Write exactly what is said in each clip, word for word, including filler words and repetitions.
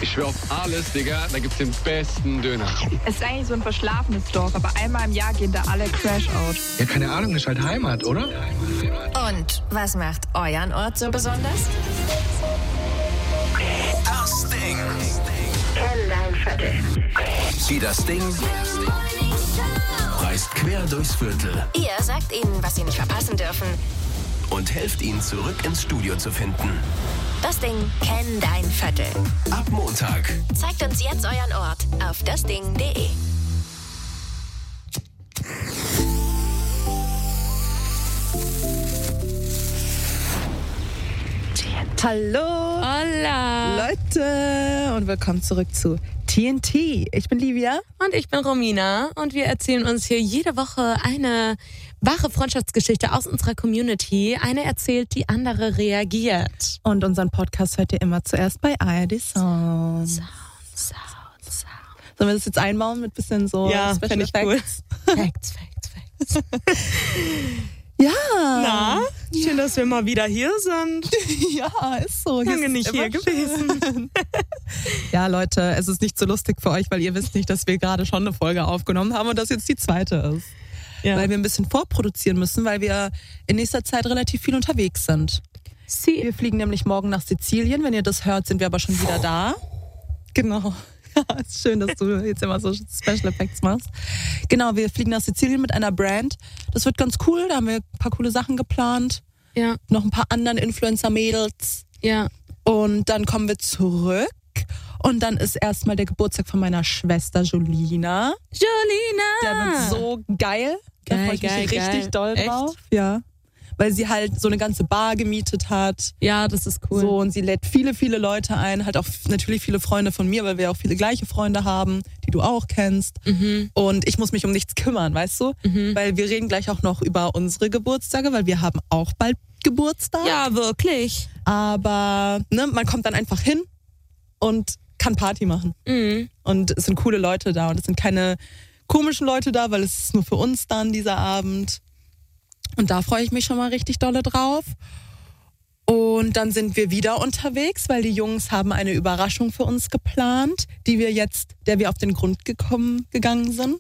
Ich schwör auf alles, Digga, da gibt's den besten Döner. Es ist eigentlich so ein verschlafenes Dorf, aber einmal im Jahr gehen da alle Crash-out. Ja, keine Ahnung, ist halt Heimat, oder? Und was macht euren Ort so besonders? Das Ding. Kenn dein Viertel. Die Das Ding reist quer durchs Viertel Ihr sagt ihnen, was sie nicht verpassen dürfen. und helft ihnen zurück ins Studio zu finden. Das Ding, kenn dein Viertel. Ab Montag. Zeigt uns jetzt euren Ort auf dasding punkt de. Hallo, Hola! Leute, und willkommen zurück zu T N T. Ich bin Livia. Und ich bin Romina und wir erzählen uns hier jede Woche eine wahre Freundschaftsgeschichte aus unserer Community. Eine erzählt, die andere reagiert. Und unseren Podcast hört ihr immer zuerst bei A R D Sound. Sound, Sound, Sound. Sollen wir das jetzt einbauen mit bisschen so Ja, Special fänd ich Effects? cool. Facts, Facts, Facts. Ja. Na, schön, dass wir mal wieder hier sind. Ja, ist so. Hier Lange ist nicht immer hier gewesen. Ja, Leute, es ist nicht so lustig für euch, weil ihr wisst nicht, dass wir gerade schon eine Folge aufgenommen haben und das jetzt die zweite ist. Ja. Weil wir ein bisschen vorproduzieren müssen, weil wir in nächster Zeit relativ viel unterwegs sind. Sie. Wir fliegen nämlich morgen nach Sizilien. Wenn ihr das hört, sind wir aber schon wieder da. Genau. Ja, ist schön, dass du jetzt immer so Special Effects machst. Genau, wir fliegen nach Sizilien mit einer Brand. Das wird ganz cool. Da haben wir ein paar coole Sachen geplant. Ja, Noch ein paar anderen Influencer-Mädels. ja. Und dann kommen wir zurück. Und dann ist erstmal der Geburtstag von meiner Schwester Jolina. Jolina! Der wird so geil. Da Geil, freue ich mich geil, richtig geil. doll Echt? drauf. Ja. Weil sie halt so eine ganze Bar gemietet hat. Ja, das ist cool. So, und sie lädt viele, viele Leute ein, halt auch natürlich viele Freunde von mir, weil wir auch viele gleiche Freunde haben, die du auch kennst. Mhm. Und ich muss mich um nichts kümmern, weißt du? Mhm. Weil wir reden gleich auch noch über unsere Geburtstage, weil wir haben auch bald Geburtstag. Ja, wirklich. Aber ne, man kommt dann einfach hin und kann Party machen. Mhm. Und es sind coole Leute da und es sind keine komischen Leute da, weil es ist nur für uns dann dieser Abend. Und da freue ich mich schon mal richtig dolle drauf. Und dann sind wir wieder unterwegs, weil die Jungs haben eine Überraschung für uns geplant, die wir jetzt, der wir auf den Grund gekommen, gegangen sind.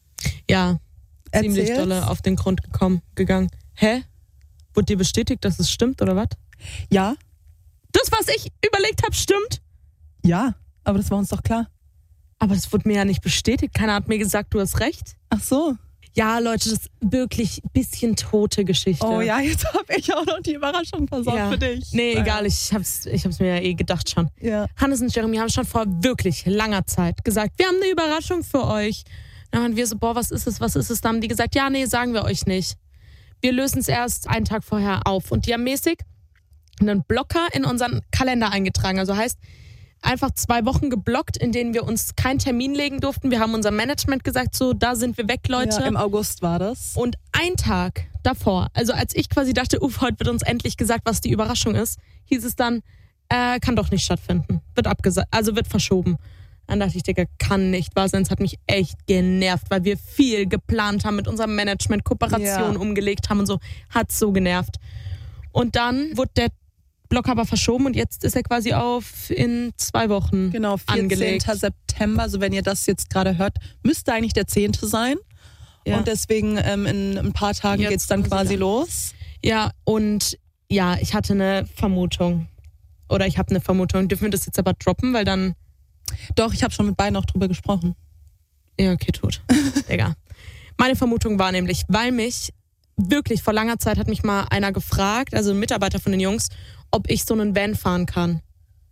Ja, ziemlich Erzähl's. dolle auf den Grund gekommen, gegangen. Hä? Wurde dir bestätigt, dass es stimmt, oder was? Ja, Das, was ich überlegt habe, stimmt. ja, aber das war uns doch klar. Aber es wurde mir ja nicht bestätigt. Keiner hat mir gesagt, du hast recht. Ach so. Ja, Leute, das ist wirklich ein bisschen tote Geschichte. Oh ja, jetzt habe ich auch noch die Überraschung versorgt ja. für dich. Nee, Naja. egal, ich hab's, ich hab's mir ja eh gedacht schon. Ja. Hannes und Jeremy haben schon vor wirklich langer Zeit gesagt, wir haben eine Überraschung für euch. Dann waren wir so, boah, was ist es, was ist es? Dann haben die gesagt, ja, nee, sagen wir euch nicht. Wir lösen es erst einen Tag vorher auf. Und die haben mäßig einen Blocker in unseren Kalender eingetragen. Also heißt, einfach zwei Wochen geblockt, in denen wir uns keinen Termin legen durften. Wir haben unserem Management gesagt, so, da sind wir weg, Leute. Ja, im August war das. Und ein Tag davor, also als ich quasi dachte, uff, heute wird uns endlich gesagt, was die Überraschung ist, hieß es dann, äh, kann doch nicht stattfinden. Wird abgesagt, also wird verschoben. Dann dachte ich, Digga, kann nicht wahr sein. Es hat mich echt genervt, weil wir viel geplant haben, mit unserem Management Kooperationen Ja. umgelegt haben und so. Hat so genervt. Und dann wurde der Block aber verschoben und jetzt ist er quasi auf in zwei Wochen Genau, vierzehnten angelegt. September, also wenn ihr das jetzt gerade hört, müsste eigentlich der zehnte sein. Ja. Und deswegen ähm, in ein paar Tagen Jetzt geht's dann quasi quasi dann. los. Ja, und ja, ich hatte eine Vermutung. Oder ich habe eine Vermutung. Dürfen wir das jetzt aber droppen, weil dann... Doch, ich habe schon mit beiden auch drüber gesprochen. Ja, okay, tot. Egal. Meine Vermutung war nämlich, weil mich wirklich vor langer Zeit hat mich mal einer gefragt, also ein Mitarbeiter von den Jungs, ob ich so einen Van fahren kann.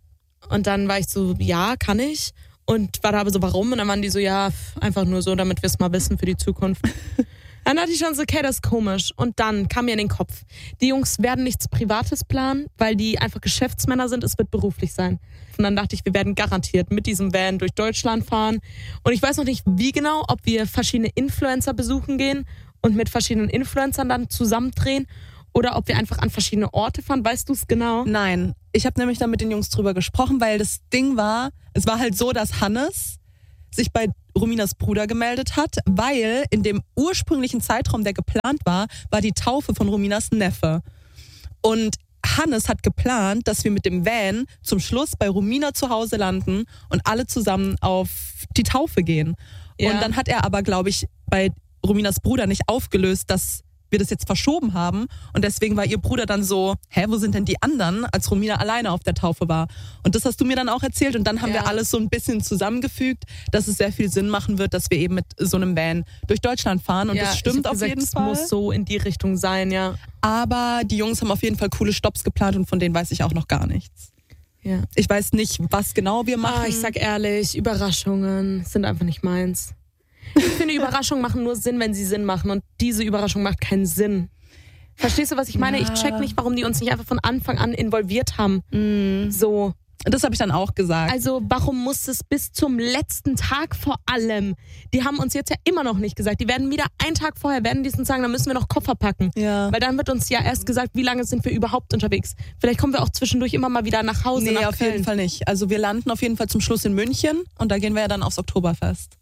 Und dann war ich so, ja, kann ich. Und war da aber so, warum? Und dann waren die so, ja, einfach nur so, damit wir es mal wissen für die Zukunft. Dann dachte ich schon so, okay, das ist komisch. Und dann kam mir in den Kopf, die Jungs werden nichts Privates planen, weil die einfach Geschäftsmänner sind, es wird beruflich sein. Und dann dachte ich, wir werden garantiert mit diesem Van durch Deutschland fahren. Und ich weiß noch nicht, wie genau, ob wir verschiedene Influencer besuchen gehen und mit verschiedenen Influencern dann zusammendrehen oder ob wir einfach an verschiedene Orte fahren. Weißt du es genau? Nein, ich habe nämlich da mit den Jungs drüber gesprochen, weil das Ding war, es war halt so, dass Hannes sich bei Rominas Bruder gemeldet hat, weil in dem ursprünglichen Zeitraum, der geplant war, war die Taufe von Rominas Neffe. Und Hannes hat geplant, dass wir mit dem Van zum Schluss bei Romina zu Hause landen und alle zusammen auf die Taufe gehen. Ja. Und dann hat er aber, glaube ich, bei Rominas Bruder nicht aufgelöst, dass wir das jetzt verschoben haben. Und deswegen war ihr Bruder dann so, hä, wo sind denn die anderen, als Romina alleine auf der Taufe war? Und das hast du mir dann auch erzählt. Und dann haben Ja. wir alles so ein bisschen zusammengefügt, dass es sehr viel Sinn machen wird, dass wir eben mit so einem Van durch Deutschland fahren. Und ja, das ich stimmt hab auf gesagt, jeden es Fall. muss so in die Richtung sein, ja. Aber die Jungs haben auf jeden Fall coole Stopps geplant und von denen weiß ich auch noch gar nichts. ja. Ich weiß nicht, was genau wir machen. Ah, ich sag ehrlich, Überraschungen sind einfach nicht meins. Ich finde, Überraschungen machen nur Sinn, wenn sie Sinn machen. Und diese Überraschung macht keinen Sinn. Verstehst du, was ich meine? Ja. Ich check nicht, warum die uns nicht einfach von Anfang an involviert haben. Mm. So. Das habe ich dann auch gesagt. Also warum muss es bis zum letzten Tag vor allem? Die haben uns jetzt ja immer noch nicht gesagt. Die werden wieder einen Tag vorher, werden die uns sagen, dann müssen wir noch Koffer packen. Ja. Weil dann wird uns ja erst gesagt, wie lange sind wir überhaupt unterwegs. Vielleicht kommen wir auch zwischendurch immer mal wieder nach Hause, Nee, nach auf Köln. jeden Fall nicht. Also wir landen auf jeden Fall zum Schluss in München und da gehen wir ja dann aufs Oktoberfest.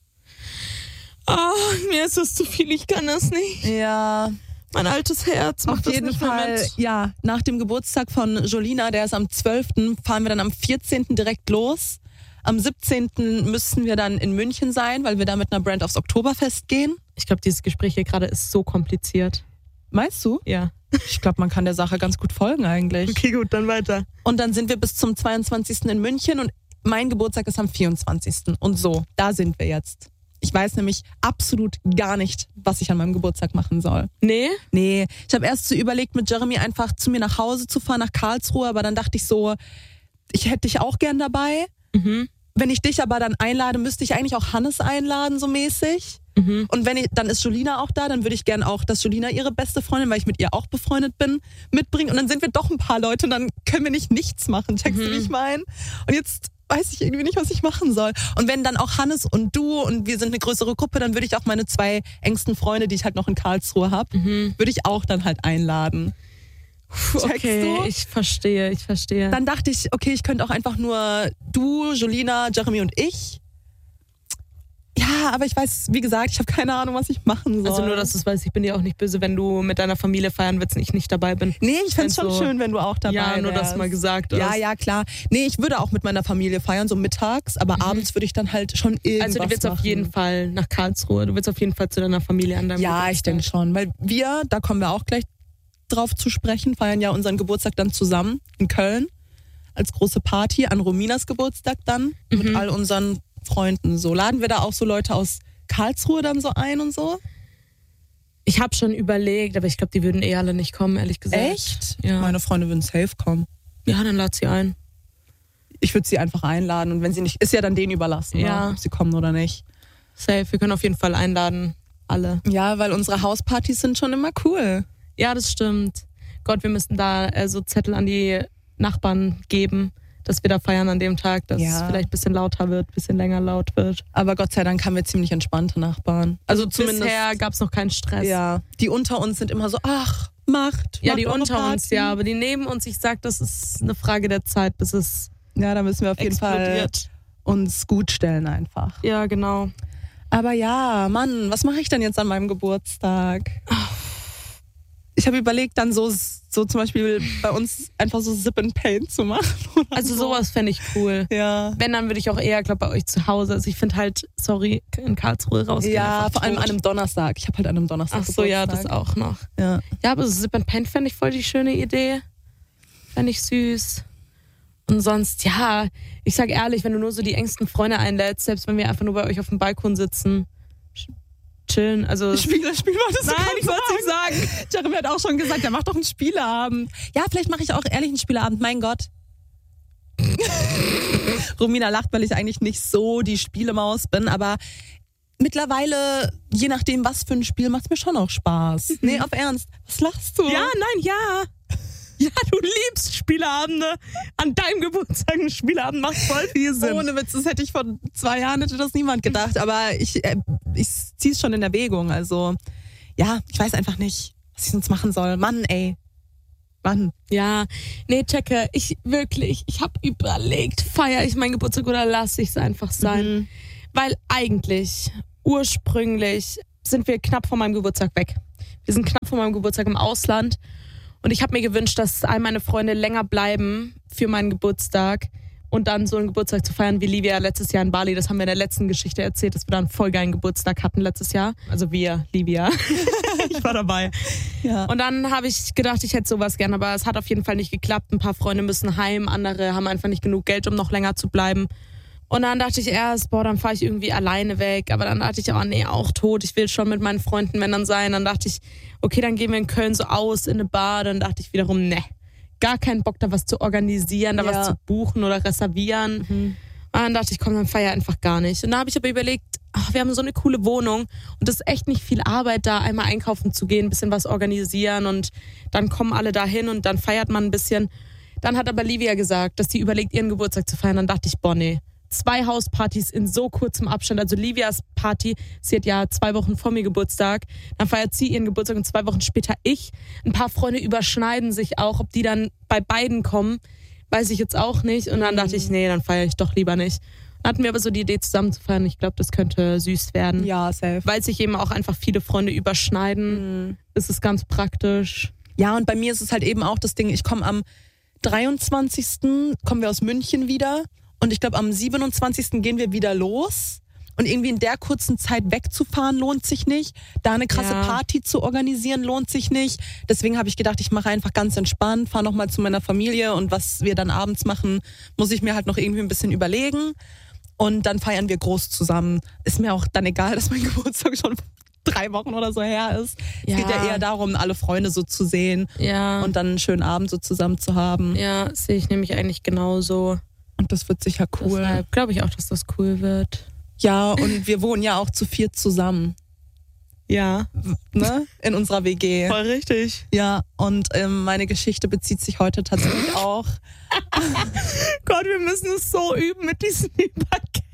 Oh, mir ist das zu viel, ich kann das nicht. Ja, Mein altes Herz macht auf das jeden nicht mehr Fall. mit. Ja, nach dem Geburtstag von Jolina, der ist am zwölften, fahren wir dann am vierzehnten direkt los. Am siebzehnten müssen wir dann in München sein, weil wir da mit einer Brand aufs Oktoberfest gehen. Ich glaube, dieses Gespräch hier gerade ist so kompliziert. Meinst du? Ja. Ich glaube, man kann der Sache ganz gut folgen eigentlich. Okay, gut, dann weiter. Und dann sind wir bis zum zweiundzwanzigsten in München und mein Geburtstag ist am vierundzwanzigsten Und so, da sind wir jetzt. Ich weiß nämlich absolut gar nicht, was ich an meinem Geburtstag machen soll. Nee? Nee, ich habe erst so überlegt, mit Jeremy einfach zu mir nach Hause zu fahren, nach Karlsruhe, aber dann dachte ich so, ich hätte dich auch gern dabei. Mhm. Wenn ich dich aber dann einlade, müsste ich eigentlich auch Hannes einladen, so mäßig. Mhm. Und wenn ich, dann ist Jolina auch da, dann würde ich gern auch, dass Jolina ihre beste Freundin, weil ich mit ihr auch befreundet bin, mitbringen. Und dann sind wir doch ein paar Leute und dann können wir nicht nichts machen. Checkst Mhm. du, wie ich meine? Und jetzt weiß ich irgendwie nicht, was ich machen soll. Und wenn dann auch Hannes und du und wir sind eine größere Gruppe, dann würde ich auch meine zwei engsten Freunde, die ich halt noch in Karlsruhe habe, Mhm. würde ich auch dann halt einladen. Checkst Okay, du? ich verstehe, ich verstehe. Dann dachte ich, okay, ich könnte auch einfach nur du, Jolina, Jeremy und ich. Ja, aber ich weiß, wie gesagt, ich habe keine Ahnung, was ich machen soll. Also nur, dass du es weißt, ich bin dir auch nicht böse, wenn du mit deiner Familie feiern willst und ich nicht dabei bin. Nee, ich fände es schon Also, schön, wenn du auch dabei Ja, nur wärst. das mal gesagt Ja, ist. ja, klar. Nee, ich würde auch mit meiner Familie feiern, so mittags, aber abends würde ich dann halt schon irgendwas Also du willst machen. auf jeden Fall nach Karlsruhe, du willst auf jeden Fall zu deiner Familie an deinem Ja, Geburtstag. ich denke schon, weil wir, da kommen wir auch gleich drauf zu sprechen, feiern ja unseren Geburtstag dann zusammen in Köln als große Party an Rominas Geburtstag dann Mhm. mit all unseren Freunden. So laden wir da auch so Leute aus Karlsruhe dann so ein und so? Ich habe schon überlegt, aber ich glaube, die würden eh alle nicht kommen, ehrlich gesagt. Echt? Ja. Meine Freunde würden safe kommen. Ja, dann lad sie ein. Ich würde sie einfach einladen und wenn sie nicht, ist ja dann denen überlassen, Ja. ne, ob sie kommen oder nicht. Safe, wir können auf jeden Fall einladen. Alle. Ja, weil unsere Hauspartys sind schon immer cool. Ja, das stimmt. Gott, wir müssten da äh, so Zettel an die Nachbarn geben, dass wir da feiern an dem Tag, dass Ja. es vielleicht ein bisschen lauter wird, ein bisschen länger laut wird. Aber Gott sei Dank haben wir ziemlich entspannte Nachbarn. Also zumindest. Bisher gab es noch keinen Stress. Ja, die unter uns sind immer so, ach, macht. Ja, macht die eure unter uns, Party. ja, aber die neben uns, ich sag, das ist eine Frage der Zeit, bis es Ja, da müssen wir auf jeden Fall explodiert. uns gut stellen einfach. Ja, genau. Aber ja, Mann, was mache ich denn jetzt an meinem Geburtstag? Ich habe überlegt, dann so, so zum Beispiel bei uns einfach so Zip and Paint zu machen. Oder Also so. sowas fände ich cool. Ja. Wenn, dann würde ich auch eher, glaube bei euch zu Hause. Also ich finde halt, sorry, in Karlsruhe rausgehen. Ja, einfach vor allem tot. an einem Donnerstag. Ich habe halt an einem Donnerstag Ach so, ja, das Geburtstag. auch noch. Ja. Ja, aber so Zip and Paint fände ich voll die schöne Idee. Fände ich süß. Und sonst, ja, ich sag ehrlich, wenn du nur so die engsten Freunde einlädst, selbst wenn wir einfach nur bei euch auf dem Balkon sitzen, ch- chillen, also... Spiele, Spiel wolltest du Nein, gerade ich wollte es nicht sagen. Jeremy hat auch schon gesagt, er macht doch einen Spieleabend. Ja, vielleicht mache ich auch ehrlich einen Spieleabend. Mein Gott. Romina lacht, weil ich eigentlich nicht so die Spielemaus bin, aber mittlerweile, je nachdem, was für ein Spiel, macht es mir schon auch Spaß. Nee, auf Ernst. Was lachst du? Ja, nein, ja. Ja, du liebst Spieleabende. An deinem Geburtstag ein Spieleabend macht voll viel Sinn. Ohne Witz, das hätte ich vor zwei Jahren, hätte das niemand gedacht. Aber ich, äh, ich ziehe es schon in Erwägung. Also, ja, ich weiß einfach nicht, was ich sonst machen soll. Mann, ey. Mann. Ja, nee, checke, ich wirklich, ich habe überlegt, feiere ich meinen Geburtstag oder lasse ich es einfach sein? Mhm. Weil eigentlich, ursprünglich, sind wir knapp von meinem Geburtstag weg. Wir sind knapp von meinem Geburtstag im Ausland Und ich habe mir gewünscht, dass all meine Freunde länger bleiben für meinen Geburtstag und dann so einen Geburtstag zu feiern wie Livia letztes Jahr in Bali. Das haben wir in der letzten Geschichte erzählt, dass wir da einen voll geilen Geburtstag hatten letztes Jahr. Also wir, Livia. Ich war dabei. Ja. Und dann habe ich gedacht, ich hätte sowas gern, aber es hat auf jeden Fall nicht geklappt. Ein paar Freunde müssen heim, andere haben einfach nicht genug Geld, um noch länger zu bleiben. Und dann dachte ich erst, boah, dann fahre ich irgendwie alleine weg. Aber dann dachte ich, oh nee, auch tot. Ich will schon mit meinen Freunden, wenn dann sein. Dann dachte ich, okay, dann gehen wir in Köln so aus in eine Bar. Dann dachte ich wiederum, ne, gar keinen Bock, da was zu organisieren, da Ja. was zu buchen oder reservieren. Mhm. Und dann dachte ich, komm, dann feier einfach gar nicht. Und da habe ich aber überlegt, ach, wir haben so eine coole Wohnung und das ist echt nicht viel Arbeit, da einmal einkaufen zu gehen, ein bisschen was organisieren und dann kommen alle da hin und dann feiert man ein bisschen. Dann hat aber Livia gesagt, dass sie überlegt, ihren Geburtstag zu feiern. Dann dachte ich, boah, nee. Zwei Hauspartys in so kurzem Abstand. Also Livias Party, sie hat ja zwei Wochen vor mir Geburtstag. Dann feiert sie ihren Geburtstag und zwei Wochen später ich. Ein paar Freunde überschneiden sich auch. Ob die dann bei beiden kommen, weiß ich jetzt auch nicht. Und dann dachte ich, nee, dann feiere ich doch lieber nicht. Dann hatten wir aber so die Idee, zusammen zu feiern. Ich glaube, das könnte süß werden. Ja, safe. Weil sich eben auch einfach viele Freunde überschneiden. Mhm. Ist es ganz praktisch. Ja, und bei mir ist es halt eben auch das Ding, ich komme am dreiundzwanzigsten kommen wir aus München wieder und ich glaube am siebenundzwanzigsten gehen wir wieder los. Und irgendwie in der kurzen Zeit wegzufahren lohnt sich nicht. Da eine krasse Ja. Party zu organisieren lohnt sich nicht. Deswegen habe ich gedacht, ich mache einfach ganz entspannt, fahre nochmal zu meiner Familie und was wir dann abends machen, muss ich mir halt noch irgendwie ein bisschen überlegen. Und dann feiern wir groß zusammen. Ist mir auch dann egal, dass mein Geburtstag schon drei Wochen oder so her ist. Ja. Es geht ja eher darum, alle Freunde so zu sehen Ja. und dann einen schönen Abend so zusammen zu haben. Ja, sehe ich nämlich eigentlich genauso. Und das wird sicher cool. Deshalb glaube ich auch, dass das cool wird. Ja, und wir wohnen ja auch zu viert zusammen, Ja. ne? In unserer W G. Voll richtig. Ja, und ähm, meine Geschichte bezieht sich heute tatsächlich auch. Gott, wir müssen es so üben mit diesen Übergängen.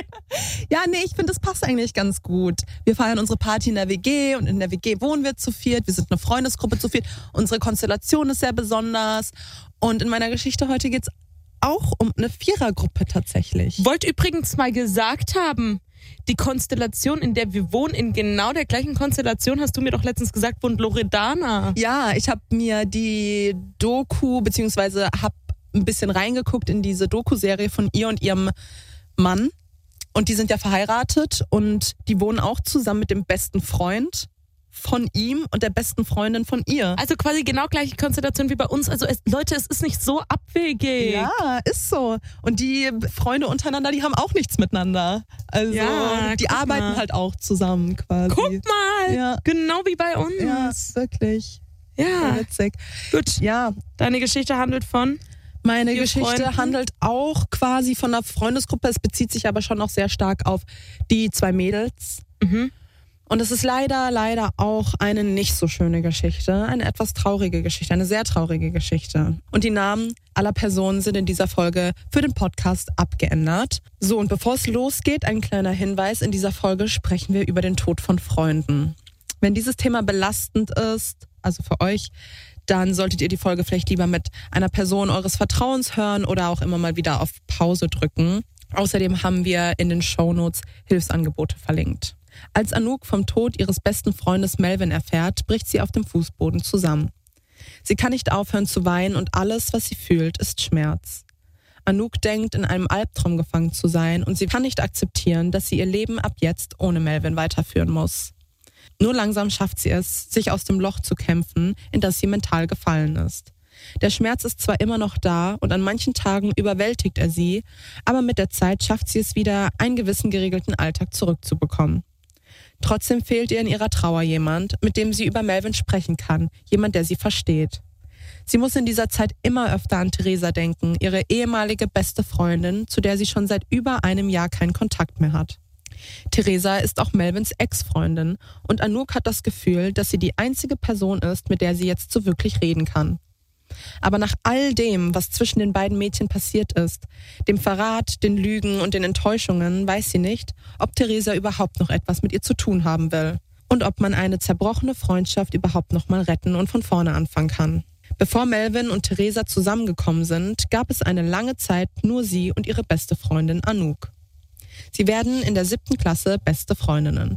Ja, nee, ich finde, das passt eigentlich ganz gut. Wir feiern unsere Party in der W G und in der W G wohnen wir zu viert. Wir sind eine Freundesgruppe zu viert. Unsere Konstellation ist sehr besonders. Und in meiner Geschichte heute geht's auch um eine Vierergruppe tatsächlich. Wollte übrigens mal gesagt haben, die Konstellation, in der wir wohnen, in genau der gleichen Konstellation, hast du mir doch letztens gesagt, wohnt Loredana. Ja, ich habe mir die Doku, beziehungsweise habe ein bisschen reingeguckt in diese Doku-Serie von ihr und ihrem Mann. Und die sind ja verheiratet und die wohnen auch zusammen mit dem besten Freund von ihm und der besten Freundin von ihr. Also quasi genau gleiche Konstellation wie bei uns. Also es, Leute, es ist nicht so abwegig. Ja, ist so. Und die Freunde untereinander, die haben auch nichts miteinander. Also Ja, die guck arbeiten mal. halt auch zusammen quasi. Guck mal, Ja. genau wie bei uns. Ja, wirklich. Ja. Sehr witzig. Gut, Ja, deine Geschichte handelt von... meine Vier Geschichte Freunden? handelt auch quasi von einer Freundesgruppe. Es bezieht sich aber schon auch sehr stark auf die zwei Mädels. Mhm. Und es ist leider, leider auch eine nicht so schöne Geschichte. Eine etwas traurige Geschichte, eine sehr traurige Geschichte. Und die Namen aller Personen sind in dieser Folge für den Podcast abgeändert. So, und bevor es losgeht, ein kleiner Hinweis. In dieser Folge sprechen wir über den Tod von Freunden. Wenn dieses Thema belastend ist, also für euch, dann solltet ihr die Folge vielleicht lieber mit einer Person eures Vertrauens hören oder auch immer mal wieder auf Pause drücken. Außerdem haben wir in den Shownotes Hilfsangebote verlinkt. Als Anouk vom Tod ihres besten Freundes Melvin erfährt, bricht sie auf dem Fußboden zusammen. Sie kann nicht aufhören zu weinen und alles, was sie fühlt, ist Schmerz. Anouk denkt, in einem Albtraum gefangen zu sein und sie kann nicht akzeptieren, dass sie ihr Leben ab jetzt ohne Melvin weiterführen muss. Nur langsam schafft sie es, sich aus dem Loch zu kämpfen, in das sie mental gefallen ist. Der Schmerz ist zwar immer noch da und an manchen Tagen überwältigt er sie, aber mit der Zeit schafft sie es wieder, einen gewissen geregelten Alltag zurückzubekommen. Trotzdem fehlt ihr in ihrer Trauer jemand, mit dem sie über Melvin sprechen kann, jemand, der sie versteht. Sie muss in dieser Zeit immer öfter an Theresa denken, ihre ehemalige beste Freundin, zu der sie schon seit über einem Jahr keinen Kontakt mehr hat. Theresa ist auch Melvins Ex-Freundin und Anouk hat das Gefühl, dass sie die einzige Person ist, mit der sie jetzt so wirklich reden kann. Aber nach all dem, was zwischen den beiden Mädchen passiert ist, dem Verrat, den Lügen und den Enttäuschungen, weiß sie nicht, ob Theresa überhaupt noch etwas mit ihr zu tun haben will und ob man eine zerbrochene Freundschaft überhaupt noch mal retten und von vorne anfangen kann. Bevor Melvin und Theresa zusammengekommen sind, gab es eine lange Zeit nur sie und ihre beste Freundin Anouk. Sie werden in der siebten Klasse beste Freundinnen.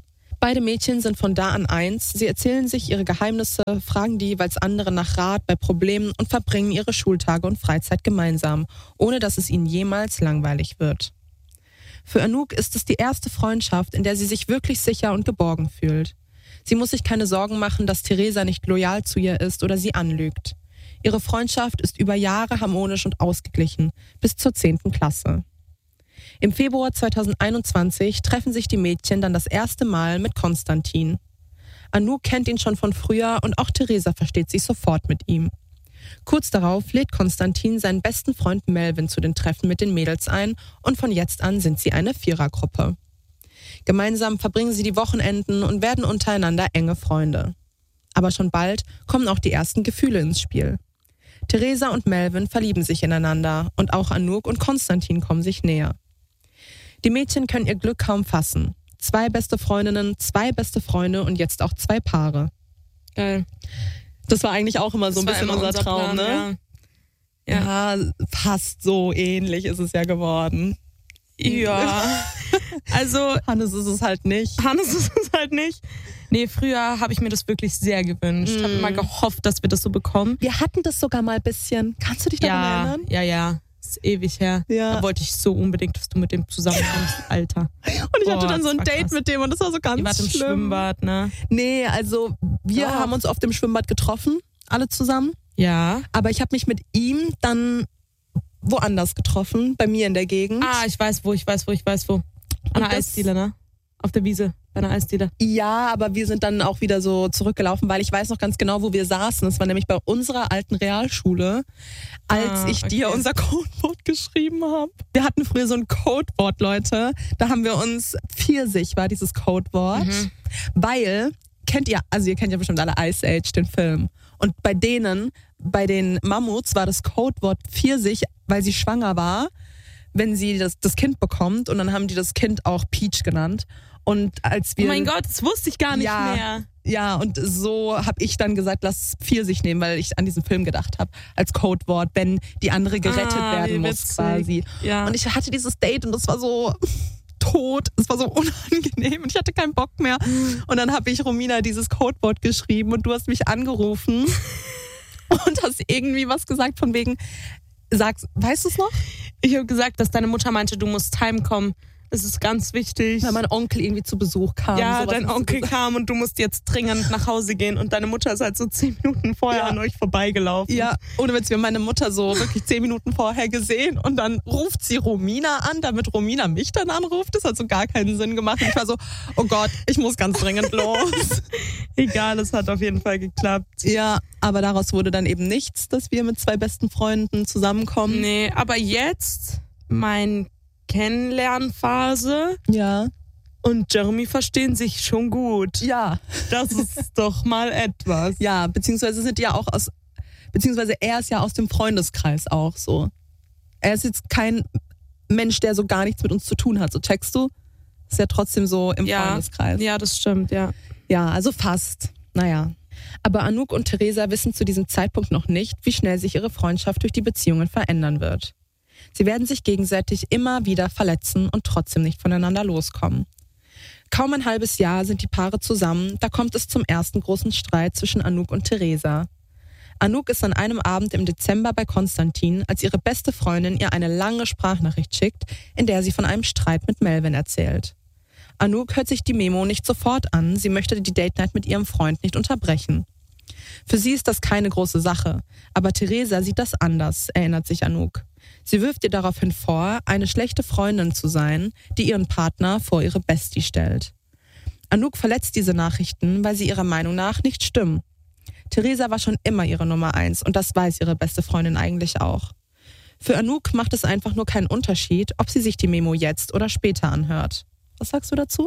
Beide Mädchen sind von da an eins. Sie erzählen sich ihre Geheimnisse, fragen die jeweils andere nach Rat bei Problemen und verbringen ihre Schultage und Freizeit gemeinsam, ohne dass es ihnen jemals langweilig wird. Für Anouk ist es die erste Freundschaft, in der sie sich wirklich sicher und geborgen fühlt. Sie muss sich keine Sorgen machen, dass Theresa nicht loyal zu ihr ist oder sie anlügt. Ihre Freundschaft ist über Jahre harmonisch und ausgeglichen, bis zur zehnten Klasse. Im Februar zweitausendeinundzwanzig treffen sich die Mädchen dann das erste Mal mit Konstantin. Anouk kennt ihn schon von früher und auch Theresa versteht sich sofort mit ihm. Kurz darauf lädt Konstantin seinen besten Freund Melvin zu den Treffen mit den Mädels ein und von jetzt an sind sie eine Vierergruppe. Gemeinsam verbringen sie die Wochenenden und werden untereinander enge Freunde. Aber schon bald kommen auch die ersten Gefühle ins Spiel. Theresa und Melvin verlieben sich ineinander und auch Anouk und Konstantin kommen sich näher. Die Mädchen können ihr Glück kaum fassen. Zwei beste Freundinnen, zwei beste Freunde und jetzt auch zwei Paare. Geil. Das war eigentlich auch immer so ein Das war bisschen immer unser unser Traum, Plan, ne? Ja. ja, fast so ähnlich ist es ja geworden. Ja. Also, Hannes ist es halt nicht. Hannes ist es halt nicht. Nee, früher habe ich mir das wirklich sehr gewünscht. Ich Mm. habe immer gehofft, dass wir das so bekommen. Wir hatten das sogar mal ein bisschen. Kannst du dich daran Ja, erinnern? ja, ja. Das ist ewig her. Ja. Da wollte ich so unbedingt, dass du mit dem zusammenkommst, Alter. Und ich hatte Boah, dann so ein das war Date krass. mit dem und das war so ganz Ihr wart im schlimm. Schwimmbad, ne? Nee, also wir Doch. haben uns auf dem Schwimmbad getroffen, alle zusammen. Ja. Aber ich habe mich mit ihm dann woanders getroffen, bei mir in der Gegend. Ah, ich weiß wo, ich weiß wo, ich weiß wo. An Und der das- Eisdiele, ne? Auf der Wiese, bei einer Eisdiele. Ja, aber wir sind dann auch wieder so zurückgelaufen, weil ich weiß noch ganz genau, wo wir saßen. Das war nämlich bei unserer alten Realschule, als Ah, ich dir okay. unser Codewort geschrieben habe. Wir hatten früher so ein Codewort, Leute. Da haben wir uns, Pfirsich war dieses Codewort, Mhm. weil, kennt ihr, also ihr kennt ja bestimmt alle Ice Age, den Film. Und bei denen, bei den Mammuts war das Codewort Pfirsich, weil sie schwanger war, wenn sie das, das Kind bekommt. Und dann haben die das Kind auch Peach genannt. Und als wir Oh mein Gott, das wusste ich gar nicht Ja. mehr. Ja, und so habe ich dann gesagt, lass Pfirsich nehmen, weil ich an diesen Film gedacht habe, als Codewort, wenn die andere gerettet Ah, wie werden muss witzig. quasi. Ja. Und ich hatte dieses Date und das war so tot, es war so unangenehm und ich hatte keinen Bock mehr. Und dann habe ich Romina dieses Codewort geschrieben und du hast mich angerufen und hast irgendwie was gesagt von wegen, sagst, weißt du es noch? Ich habe gesagt, dass deine Mutter meinte, du musst heimkommen. Das ist ganz wichtig. Weil mein Onkel irgendwie zu Besuch kam. Ja, sowas dein hast du Onkel gesagt. kam und du musst jetzt dringend nach Hause gehen und deine Mutter ist halt so zehn Minuten vorher Ja. an euch vorbeigelaufen. Ja, ohne Witz, wir haben meine Mutter so wirklich zehn Minuten vorher gesehen und dann ruft sie Romina an, damit Romina mich dann anruft. Das hat so gar keinen Sinn gemacht. Und ich war so, oh Gott, ich muss ganz dringend los. Egal, es hat auf jeden Fall geklappt. Ja, aber daraus wurde dann eben nichts, dass wir mit zwei besten Freunden zusammenkommen. Nee, aber jetzt mein Kennenlernphase Ja. und Jeremy verstehen sich schon gut. Ja. Das ist doch mal etwas. Ja, beziehungsweise sind die ja auch aus, beziehungsweise er ist ja aus dem Freundeskreis auch so. Er ist jetzt kein Mensch, der so gar nichts mit uns zu tun hat, so checkst du? Ist ja trotzdem so im Ja, Freundeskreis. ja, das stimmt, ja. Ja, also fast. Naja. Aber Anouk und Theresa wissen zu diesem Zeitpunkt noch nicht, wie schnell sich ihre Freundschaft durch die Beziehungen verändern wird. Sie werden sich gegenseitig immer wieder verletzen und trotzdem nicht voneinander loskommen. Kaum ein halbes Jahr sind die Paare zusammen, da kommt es zum ersten großen Streit zwischen Anouk und Theresa. Anouk ist an einem Abend im Dezember bei Konstantin, als ihre beste Freundin ihr eine lange Sprachnachricht schickt, in der sie von einem Streit mit Melvin erzählt. Anouk hört sich die Memo nicht sofort an, sie möchte die Date Night mit ihrem Freund nicht unterbrechen. Für sie ist das keine große Sache, aber Theresa sieht das anders, erinnert sich Anouk. Sie wirft ihr daraufhin vor, eine schlechte Freundin zu sein, die ihren Partner vor ihre Bestie stellt. Anouk verletzt diese Nachrichten, weil sie ihrer Meinung nach nicht stimmen. Theresa war schon immer ihre Nummer eins und das weiß ihre beste Freundin eigentlich auch. Für Anouk macht es einfach nur keinen Unterschied, ob sie sich die Memo jetzt oder später anhört. Was sagst du dazu?